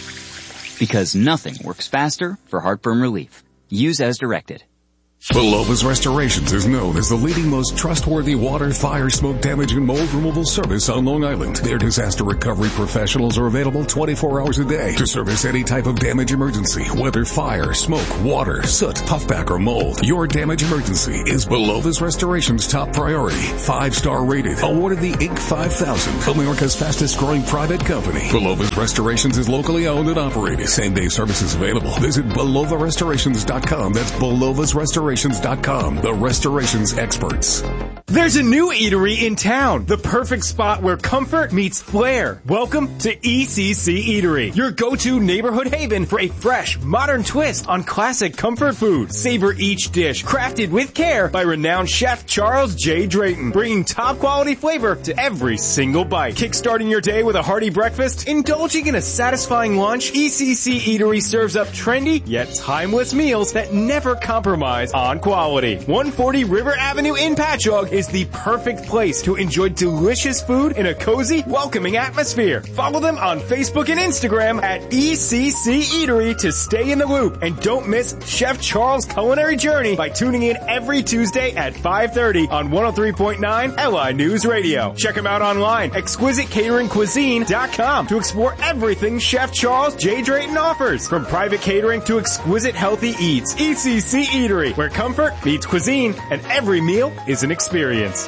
Speaker 21: Because nothing works faster for heartburn relief. Use as directed.
Speaker 22: Belova's Restorations is known as the leading most trustworthy water, fire, smoke damage, and mold removal service on Long Island. Their disaster recovery professionals are available 24 hours a day to service any type of damage emergency, whether fire, smoke, water, soot, puffback, or mold. Your damage emergency is Belova's Restorations' top priority. 5-star rated, awarded the Inc. 5000, America's fastest growing private company. Belova's Restorations is locally owned and operated. Same-day services available. Visit BelovaRestorations.com. That's Belova's Restorations.com, the restorations experts.
Speaker 1: There's a new eatery in town, the perfect spot where comfort meets flair. Welcome to ECC Eatery, your go-to neighborhood haven for a fresh, modern twist on classic comfort food. Savor each dish, crafted with care by renowned chef Charles J. Drayton, bringing top-quality flavor to every single bite. Kickstarting your day with a hearty breakfast, indulging in a satisfying lunch, ECC Eatery serves up trendy yet timeless meals that never compromise on quality. 140 River Avenue in Patchogue is the perfect place to enjoy delicious food in a cozy, welcoming atmosphere. Follow them on Facebook and Instagram at ECC Eatery to stay in the loop. And don't miss Chef Charles' culinary journey by tuning in every Tuesday at 5:30 on 103.9 LI News Radio. Check them out online, exquisitecateringcuisine.com, to explore everything Chef Charles J. Drayton offers, from private catering to exquisite healthy eats. ECC Eatery, where comfort meets cuisine and every meal is an experience.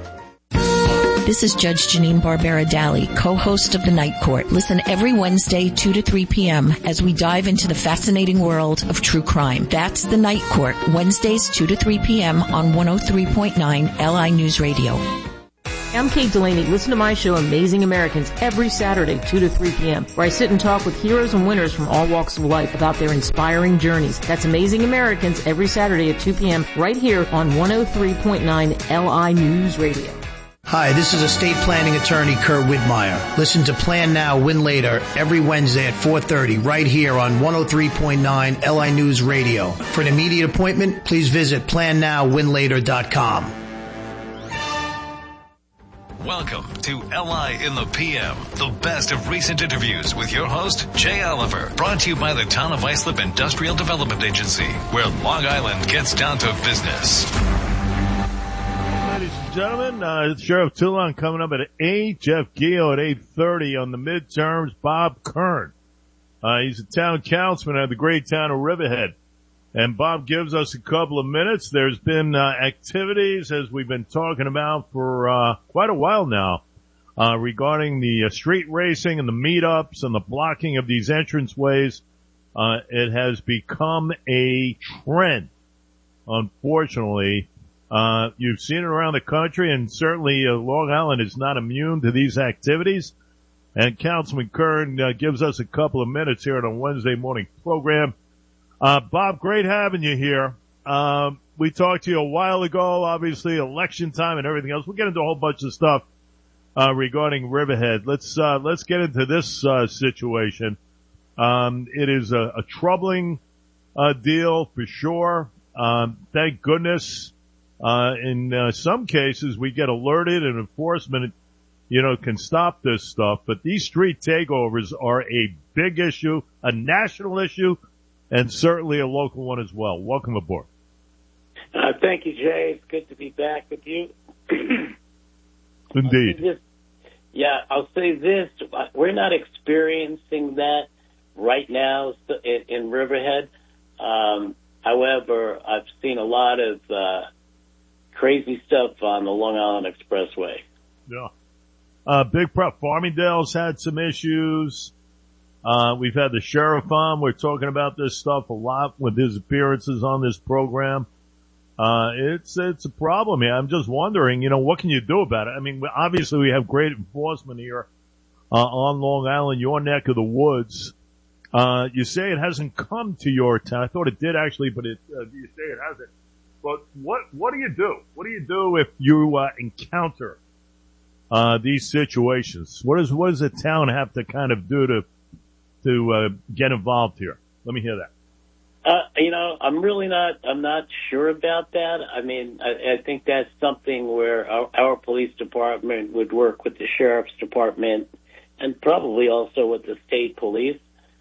Speaker 23: This is Judge Janine Barbera Daly, co-host of The Night Court. Listen every Wednesday, 2 to 3 p.m. as we dive into the fascinating world of true crime. That's The Night Court, Wednesdays, 2 to 3 p.m. on 103.9 LI News Radio.
Speaker 24: I'm Kate Delaney. Listen to my show, Amazing Americans, every Saturday, 2 to 3 p.m., where I sit and talk with heroes and winners from all walks of life about their inspiring journeys. That's Amazing Americans every Saturday at 2 p.m. right here on 103.9 LI News Radio.
Speaker 13: Hi, this is estate planning attorney Kurt Widmeyer. Listen to Plan Now, Win Later every Wednesday at 4:30 right here on 103.9 LI News Radio. For an immediate appointment, please visit PlanNowWinLater.com.
Speaker 25: Welcome to LI in the PM, the best of recent interviews with your host, Jay Oliver. Brought to you by the Town of Islip Industrial Development Agency, where Long Island gets down to business.
Speaker 15: Ladies and gentlemen, Sheriff Toulon coming up at 8, Jeff Gio at 8:30 on the midterms, Bob Kern. He's a town councilman of the great town of Riverhead. And Bob gives us a couple of minutes. There's been activities, as we've been talking about for quite a while now, regarding the street racing and the meetups and the blocking of these entranceways. It has become a trend, unfortunately. You've seen it around the country, and certainly Long Island is not immune to these activities. And Councilman Kern gives us a couple of minutes here on a Wednesday morning program. Bob, great having you here. We talked to you a while ago, obviously election time and everything else. We'll get into a whole bunch of stuff, regarding Riverhead. Let's get into this, situation. It is a troubling, deal for sure. Thank goodness, in some cases we get alerted and enforcement, can stop this stuff. But these street takeovers are a big issue, a national issue, and certainly a local one as well. Welcome aboard.
Speaker 26: Thank you, Jay. It's good to be back with you.
Speaker 15: Indeed.
Speaker 26: I'll say this. We're not experiencing that right now in Riverhead. However, I've seen a lot of crazy stuff on the Long Island Expressway.
Speaker 15: Yeah. Farmingdale's had some issues. We've had the sheriff on. We're talking about this stuff a lot with his appearances on this program. It's a problem here. I'm just wondering, what can you do about it? I mean, obviously we have great enforcement here, on Long Island, your neck of the woods. You say it hasn't come to your town. I thought it did actually, but you say it hasn't. but what do you do? What do you do if you encounter these situations? What does the town have to kind of do to get involved here? Let me hear that.
Speaker 26: I'm not sure about that. I mean, I think that's something where our police department would work with the sheriff's department and probably also with the state police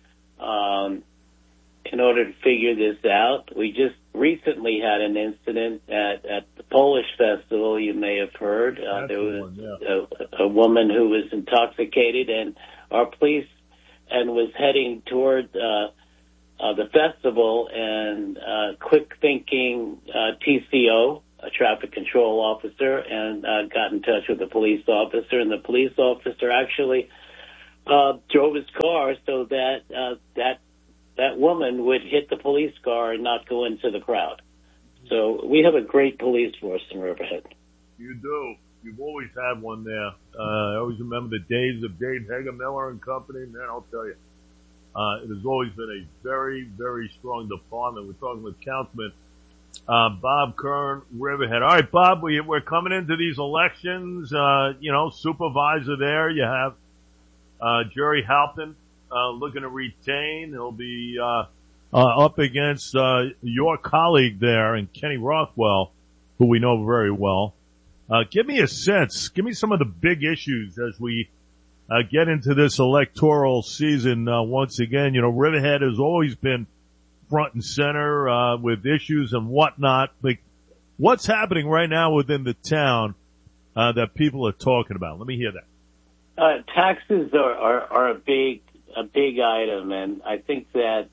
Speaker 26: in order to figure this out. We just recently had an incident at the Polish Festival, you may have heard. There was a woman who was intoxicated, and our police was heading toward the festival, and quick-thinking TCO, a traffic control officer, and got in touch with the police officer, and the police officer actually drove his car so that that woman would hit the police car and not go into the crowd. So we have a great police force in Riverhead.
Speaker 15: You do. You've always had one there. I always remember the days of Dave Hager Miller and company. Man, I'll tell you. It has always been a very, very strong department. We're talking with Councilman Bob Kern, Riverhead. All right, Bob, we're coming into these elections. Supervisor there. You have Jerry Halpin looking to retain. He'll be up against your colleague there, and Kenny Rothwell, who we know very well. Give me a sense. Give me some of the big issues as we get into this electoral season once again. Riverhead has always been front and center with issues and whatnot. Like, what's happening right now within the town that people are talking about? Let me hear that.
Speaker 26: Taxes are a big item, and I think that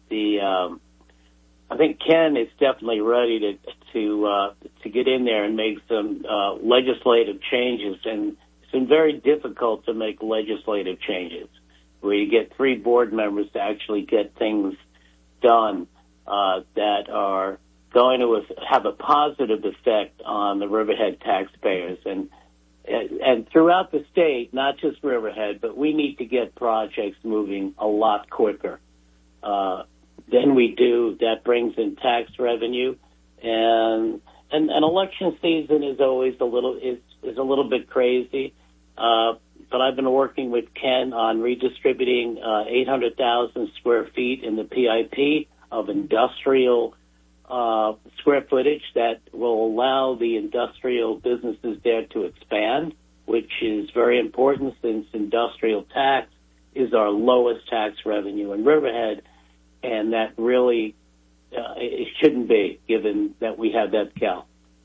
Speaker 26: I think Ken is definitely ready to get in there and make some legislative changes, and it's been very difficult to make legislative changes where you get 3 board members to actually get things done that are going to have a positive effect on the Riverhead taxpayers and throughout the state, not just Riverhead, but we need to get projects moving a lot quicker than we do. That brings in tax revenue, and election season is always a little bit crazy. But I've been working with Ken on redistributing 800,000 square feet in the PIP of industrial square footage that will allow the industrial businesses there to expand, which is very important since industrial tax is our lowest tax revenue in Riverhead, and that really it shouldn't be, given that we have EPCAL.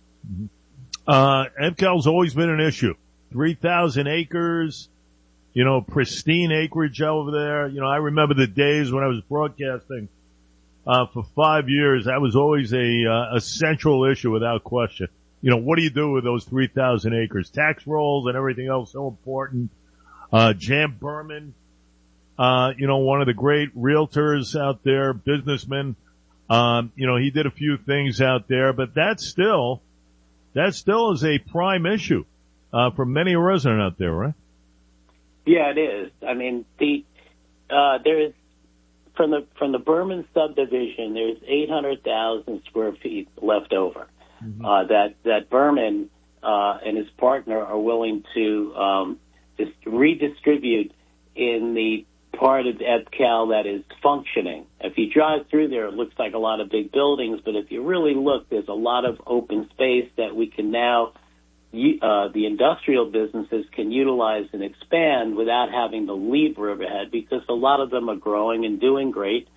Speaker 15: EPCAL's always been an issue. 3,000 acres, pristine acreage over there. I remember the days when I was broadcasting for 5 years. That was always a central issue without question. What do you do with those 3,000 acres? Tax rolls and everything else so important. Jan Berman, one of the great realtors out there, businessman. He did a few things out there, but that still is a prime issue for many a resident out there, right?
Speaker 26: Yeah, it is. I mean, there is from the Berman subdivision, there's 800,000 square feet left over. That Berman and his partner are willing to just redistribute in the part of EPCAL that is functioning. If you drive through there, it looks like a lot of big buildings, but if you really look, there's a lot of open space that we can now, the industrial businesses can utilize and expand without having to leave Riverhead, because a lot of them are growing and doing great.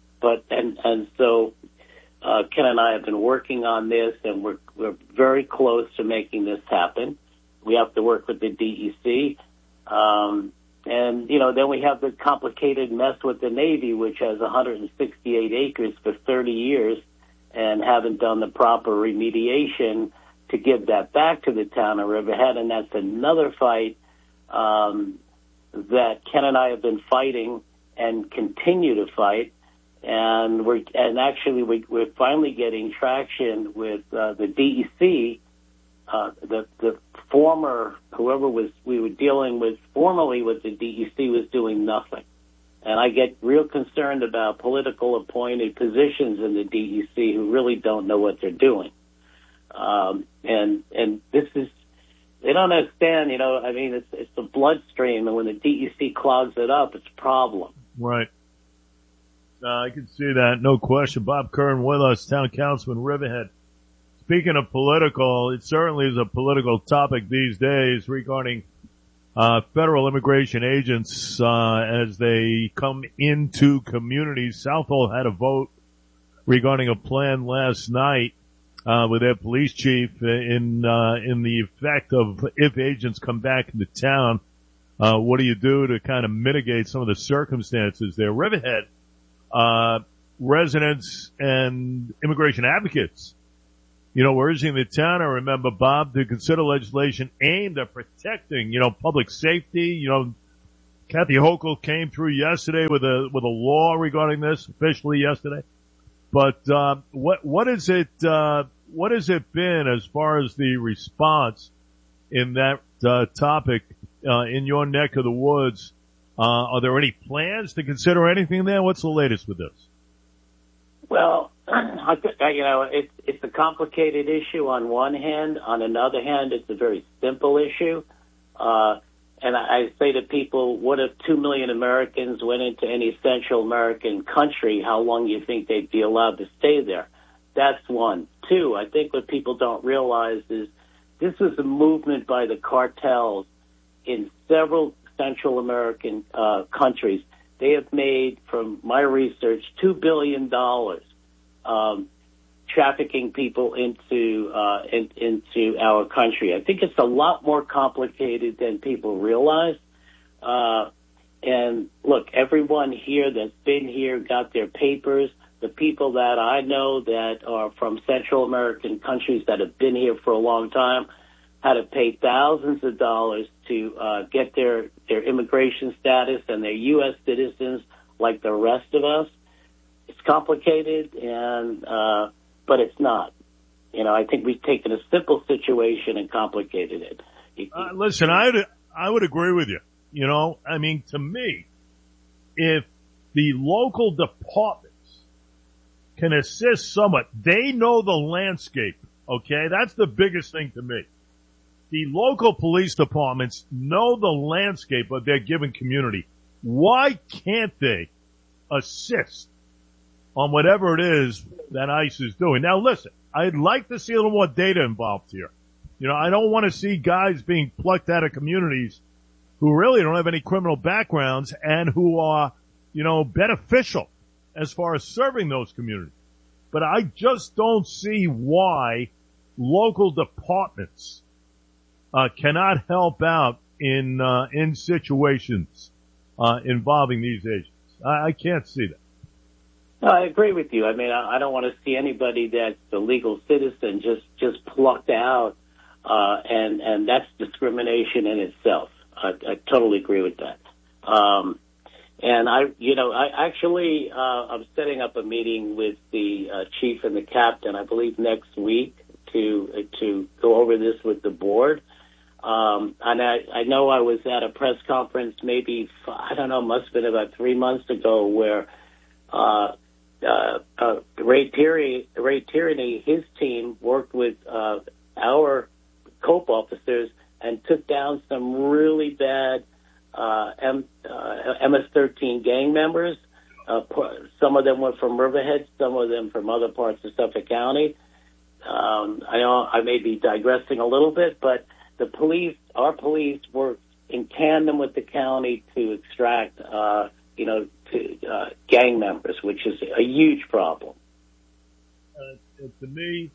Speaker 26: So Ken and I have been working on this, and we're very close to making this happen. We have to work with the DEC. Then we have the complicated mess with the Navy, which has 168 acres for 30 years and haven't done the proper remediation to give that back to the town of Riverhead. And that's another fight that Ken and I have been fighting and continue to fight. And we're finally getting traction with the DEC. The former, whoever we were dealing with formerly with the DEC was doing nothing. And I get real concerned about political appointed positions in the DEC who really don't know what they're doing. And this is, they don't understand, I mean, it's the bloodstream, and when the DEC clogs it up, it's a problem.
Speaker 15: Right. I can see that, no question. Bob Kern with us, Town Councilman, Riverhead. Speaking of political, it certainly is a political topic these days regarding federal immigration agents as they come into communities. Southold had a vote regarding a plan last night with their police chief in the effect of if agents come back into town, what do you do to kind of mitigate some of the circumstances there? Riverhead, residents and immigration advocates, we're urging the town, I remember, Bob, to consider legislation aimed at protecting, public safety. Kathy Hochul came through yesterday with a law regarding this officially yesterday. But, what has it been as far as the response in that, topic, in your neck of the woods? Are there any plans to consider anything there? What's the latest with this?
Speaker 26: Well, it's a complicated issue on one hand. On another hand, it's a very simple issue. And I say to people, what if 2 million Americans went into any Central American country? How long do you think they'd be allowed to stay there? That's one. Two, I think what people don't realize is this is a movement by the cartels in several Central American countries. They have made, from my research, $2 billion trafficking people into our country. I think it's a lot more complicated than people realize. And look, everyone here that's been here got their papers. The people that I know that are from Central American countries that have been here for a long time had to pay thousands of dollars to get their immigration status and their U.S. citizens like the rest of us. It's complicated, but it's not. I think we've taken a simple situation and complicated it.
Speaker 15: Listen, I would agree with you. I mean, to me, if the local departments can assist somewhat, they know the landscape, okay? That's the biggest thing to me. The local police departments know the landscape of their given community. Why can't they assist on whatever it is that ICE is doing? Now listen, I'd like to see a little more data involved here. I don't want to see guys being plucked out of communities who really don't have any criminal backgrounds and who are, beneficial as far as serving those communities. But I just don't see why local departments cannot help out in situations involving these agents. I can't see that.
Speaker 26: No, I agree with you. I mean, I don't want to see anybody that's a legal citizen just plucked out, and that's discrimination in itself. I totally agree with that. And I'm setting up a meeting with the chief and the captain, I believe next week, to go over this with the board. And I know I was at a press conference maybe, must have been about 3 months ago where, Ray Tierney, his team worked with, our COPE officers and took down some really bad, MS-13 gang members. Some of them were from Riverhead, some of them from other parts of Suffolk County. I know I may be digressing a little bit, but our police worked in tandem with the county to extract, gang members, which is a huge problem.
Speaker 15: To me,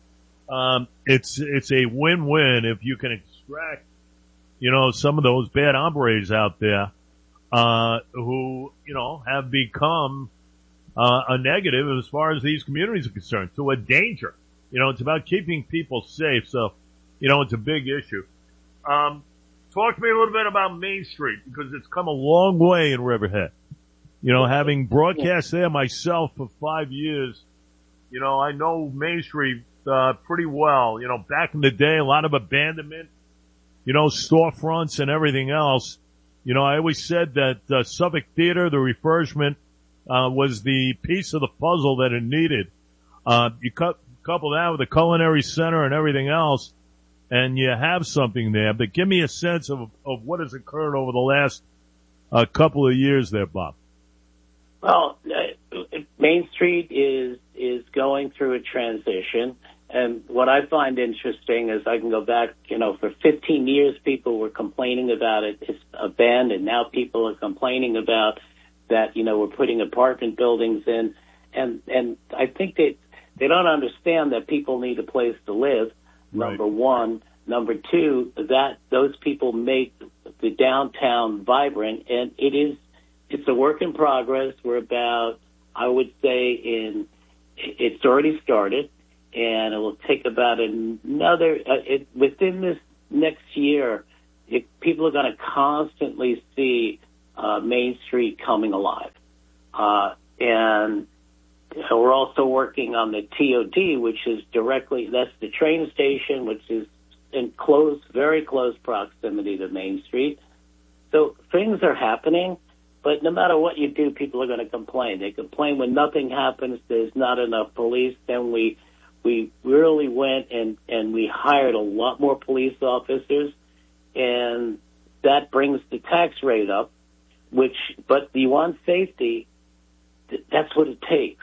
Speaker 15: it's a win-win if you can extract, some of those bad hombres out there, who, have become, a negative as far as these communities are concerned, to a danger. It's about keeping people safe. So, it's a big issue. Talk to me a little bit about Main Street, because it's come a long way in Riverhead. Having broadcast there myself for 5 years, I know Main Street, pretty well. Back in the day, a lot of abandonment, storefronts and everything else. I always said that, Suffolk Theater, the refurbishment, was the piece of the puzzle that it needed. You couple that with the culinary center and everything else, and you have something there. But give me a sense of what has occurred over the last couple of years there, Bob.
Speaker 26: Well, Main Street is going through a transition. And what I find interesting is I can go back, for 15 years people were complaining about it. It's abandoned. Now people are complaining about that, we're putting apartment buildings in. And I think they don't understand that people need a place to live, number one. Number two, that those people make the downtown vibrant. And it's a work in progress. We're about, I would say, it's already started. And it will take about another, within this next year, people are going to constantly see Main Street coming alive. And we're also working on the TOD, which is that's the train station, which is in very close proximity to Main Street. So things are happening, but no matter what you do, people are going to complain. They complain when nothing happens, there's not enough police, then we really went and we hired a lot more police officers, and that brings the tax rate up, but you want safety, that's what it takes.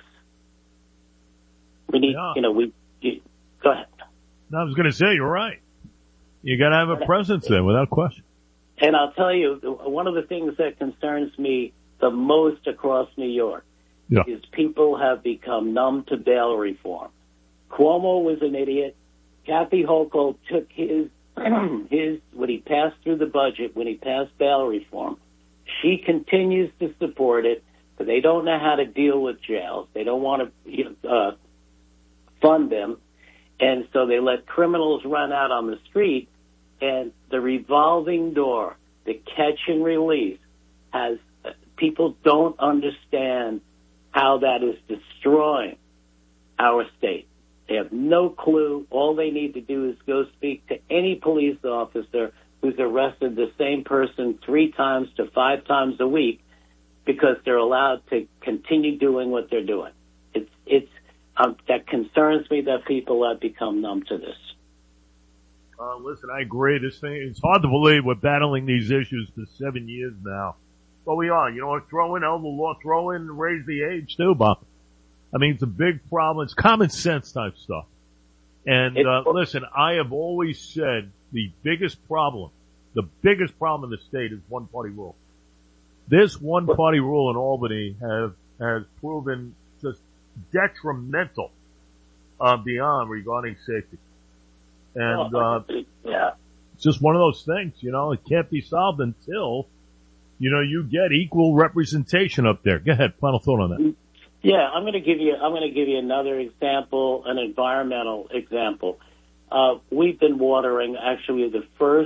Speaker 26: We need, go ahead.
Speaker 15: No, I was going to say, you're right. You got to have a presence there without question.
Speaker 26: And I'll tell you, one of the things that concerns me the most across New York is people have become numb to bail reform. Cuomo was an idiot. Kathy Hochul took his when he passed through the budget, when he passed bail reform. She continues to support it, but they don't know how to deal with jails. They don't want to fund them, and so they let criminals run out on the street. And the revolving door, the catch and release, people don't understand how that is destroying our state. They have no clue. All they need to do is go speak to any police officer who's arrested the same person 3 times to 5 times a week because they're allowed to continue doing what they're doing. That concerns me that people have become numb to this.
Speaker 15: Listen, I agree. It's hard to believe we're battling these issues for 7 years now. But we are. Throw in elder law, raise the age too, Bob. I mean, it's a big problem. It's common sense type stuff. And, listen, I have always said the biggest problem in the state is one-party rule. This one-party rule in Albany has proven just detrimental, beyond regarding safety. And, it's just one of those things, it can't be solved until, you get equal representation up there. Go ahead. Final thought on that.
Speaker 26: Yeah, I'm going to give you another example, an environmental example. We've been watering, actually the first,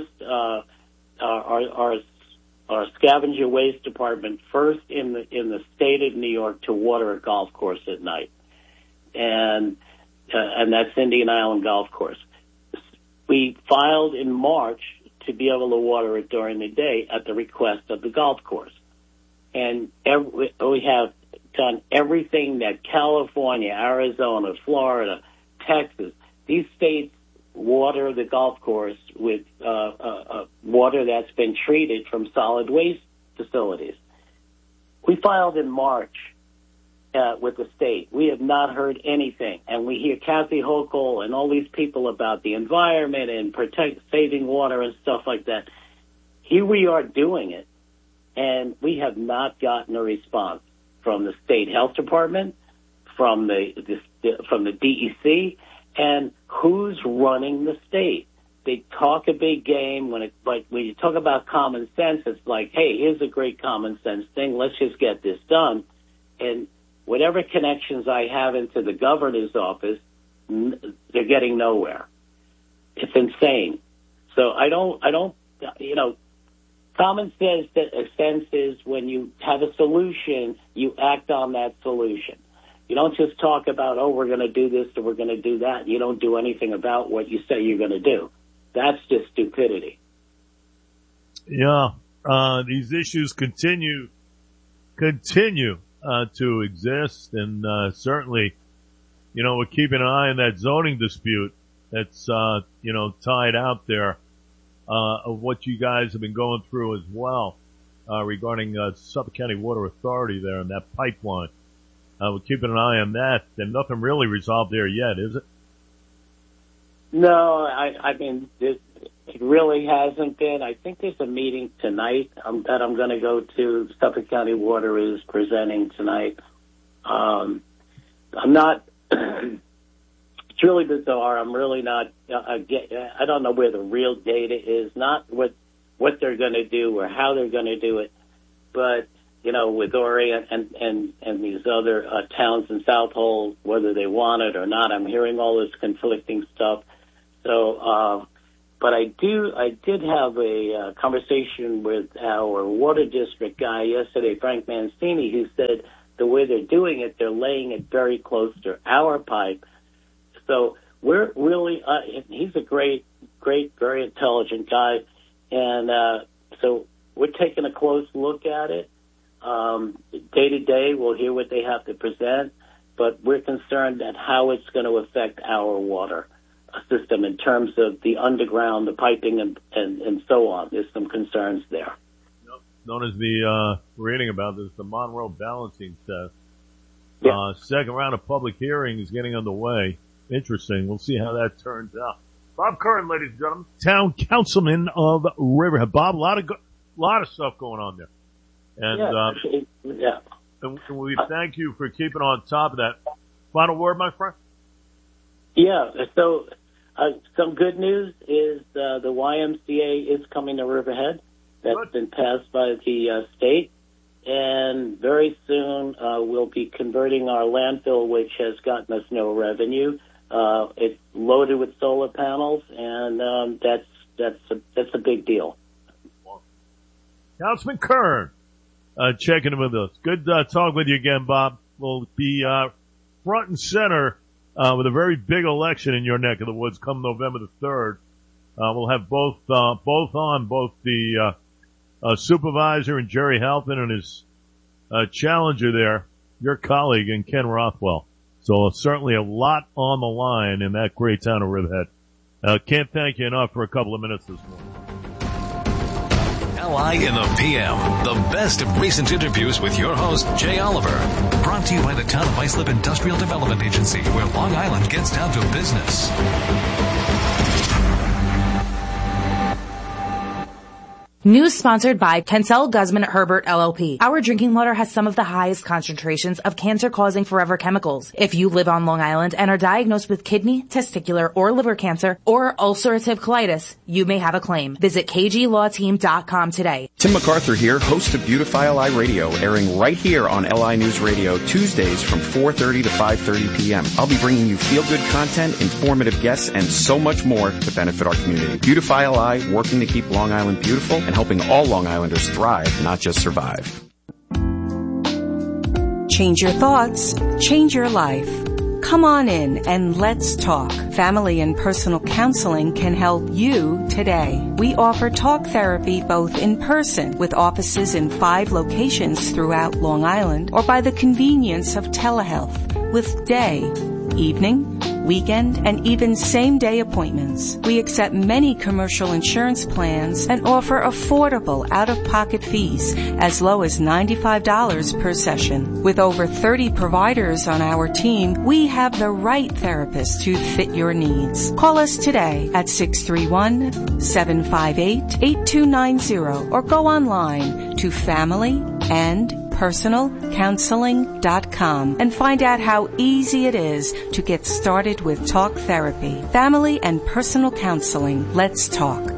Speaker 26: our scavenger waste department first in the state of New York to water a golf course at night. And that's Indian Island Golf Course. We filed in March to be able to water it during the day at the request of the golf course. And we have done everything that California, Arizona, Florida, Texas, these states water the golf course with water that's been treated from solid waste facilities. We filed in March with the state. We have not heard anything. And we hear Kathy Hochul and all these people about the environment and saving water and stuff like that. Here we are doing it, and we have not gotten a response from the state health department, from the DEC, and who's running the state. They talk a big game, but when you talk about common sense, it's like, hey, here's a great common sense thing. Let's just get this done. And whatever connections I have into the governor's office, they're getting nowhere. It's insane. So I don't, common sense is when you have a solution, you act on that solution. You don't just talk about, oh, we're going to do this or we're going to do that. You don't do anything about what you say you're going to do. That's just stupidity.
Speaker 15: Yeah. These issues continue to exist, and certainly, we're keeping an eye on that zoning dispute that's, tied out there, of what you guys have been going through as well, regarding, Suffolk County Water Authority there and that pipeline. We're keeping an eye on that, and nothing really resolved there yet, is it?
Speaker 26: No, I mean, it really hasn't been. I think there's a meeting tonight that I'm going to go to. Suffolk County Water is presenting tonight. I'm not, it's really bizarre. I'm really not, I don't know where the real data is, not what they're going to do or how they're going to do it, but, with Ori and these other towns in Southold, whether they want it or not, I'm hearing all this conflicting stuff. So, but I did have a conversation with our water district guy yesterday, Frank Mancini, who said the way they're doing it, they're laying it very close to our pipe. So we're really, he's a great, very intelligent guy. And so we're taking a close look at it. Day to day, we'll hear what they have to present, but we're concerned at how it's going to affect our water system in terms of the underground, the piping, and so on. There's some concerns there.
Speaker 15: Known as the, reading about this, the Monroe Balancing Test.
Speaker 26: Yeah.
Speaker 15: Second round of public hearing is getting underway. Interesting. We'll see how that turns out. Bob Curran, ladies and gentlemen, town councilman of Riverhead. Bob, a lot of stuff going on there. And, and we thank you for keeping on top of that. Final word, my friend?
Speaker 26: Yeah, so some good news is the YMCA is coming to Riverhead. That's been passed by the state. And very soon we'll be converting our landfill, which has gotten us no revenue. It's loaded with solar panels, and that's a big deal.
Speaker 15: Councilman Kern, checking in with us. Good talk with you again, Bob. We'll be front and center with a very big election in your neck of the woods come November the 3rd. We'll have both the supervisor and Jerry Halpin and his challenger there, your colleague, and Ken Rothwell. So certainly a lot on the line in that great town of Riverhead. Can't thank you enough for a couple of minutes this morning.
Speaker 25: LI in the PM, the best of recent interviews with your host, Jay Oliver. Brought to you by the Town of Islip Industrial Development Agency, where Long Island gets down to business.
Speaker 2: News sponsored by Kensel Guzman Herbert LLP. Our drinking water has some of the highest concentrations of cancer-causing forever chemicals. If you live on Long Island and are diagnosed with kidney, testicular, or liver cancer, or ulcerative colitis, you may have a claim. Visit kglawteam.com today.
Speaker 3: Tim MacArthur here, host of Beautify LI Radio, airing right here on LI News Radio Tuesdays from 4:30 to 5:30 p.m. I'll be bringing you feel-good content, informative guests, and so much more to benefit our community. Beautify LI, working to keep Long Island beautiful and helping all Long Islanders thrive, not just survive.
Speaker 4: Change your thoughts, change your life. Come on in and let's talk. Family and personal counseling can help you today. We offer talk therapy both in person with offices in 5 locations throughout Long Island or by the convenience of telehealth with day, evening, weekend, and even same-day appointments. We accept many commercial insurance plans and offer affordable out-of-pocket fees as low as $95 per session. With over 30 providers on our team, we have the right therapist to fit your needs. Call us today at 631-758-8290 or go online to familyandpersonalcounseling.com and find out how easy it is to get started with talk therapy. Family and personal counseling. Let's talk.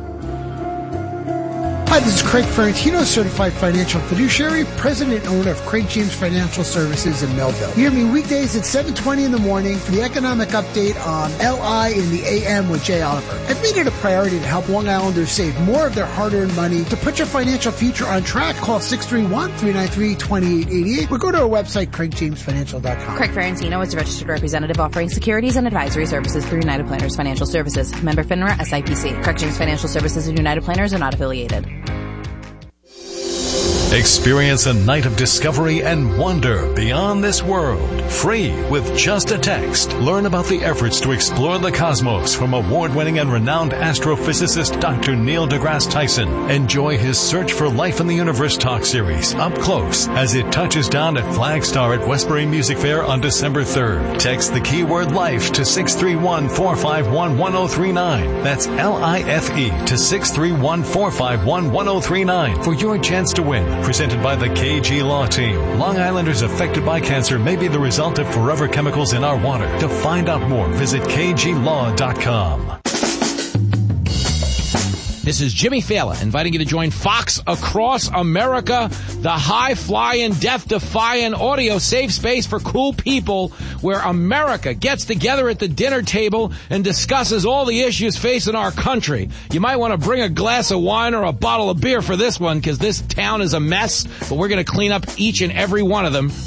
Speaker 7: Hi, this is Craig Ferrantino, certified financial fiduciary, president and owner of Craig James Financial Services in Melville. Hear me weekdays at 7:20 in the morning for the economic update on LI in the AM with Jay Oliver. I've made it a priority to help Long Islanders save more of their hard-earned money. To put your financial future on track, call 631-393-2888 or go to our website, craigjamesfinancial.com.
Speaker 2: Craig Ferrantino is a registered representative offering securities and advisory services through United Planners Financial Services. Member FINRA SIPC. Craig James Financial Services and United Planners are not affiliated.
Speaker 14: Experience a night of discovery and wonder beyond this world. Free with just a text. Learn about the efforts to explore the cosmos from award-winning and renowned astrophysicist Dr. Neil deGrasse Tyson. Enjoy his Search for Life in the Universe talk series up close as it touches down at Flagstar at Westbury Music Fair on December 3rd. Text the keyword LIFE to 631-451-1039. That's LIFE to 631-451-1039 for your chance to win. Presented by the KG Law Team. Long Islanders affected by cancer may be the result of forever chemicals in our water. To find out more, visit kglaw.com.
Speaker 5: This is Jimmy Fallon inviting you to join Fox Across America, the high-flying, death-defying audio safe space for cool people where America gets together at the dinner table and discusses all the issues facing our country. You might want to bring a glass of wine or a bottle of beer for this one because this town is a mess, but we're going to clean up each and every one of them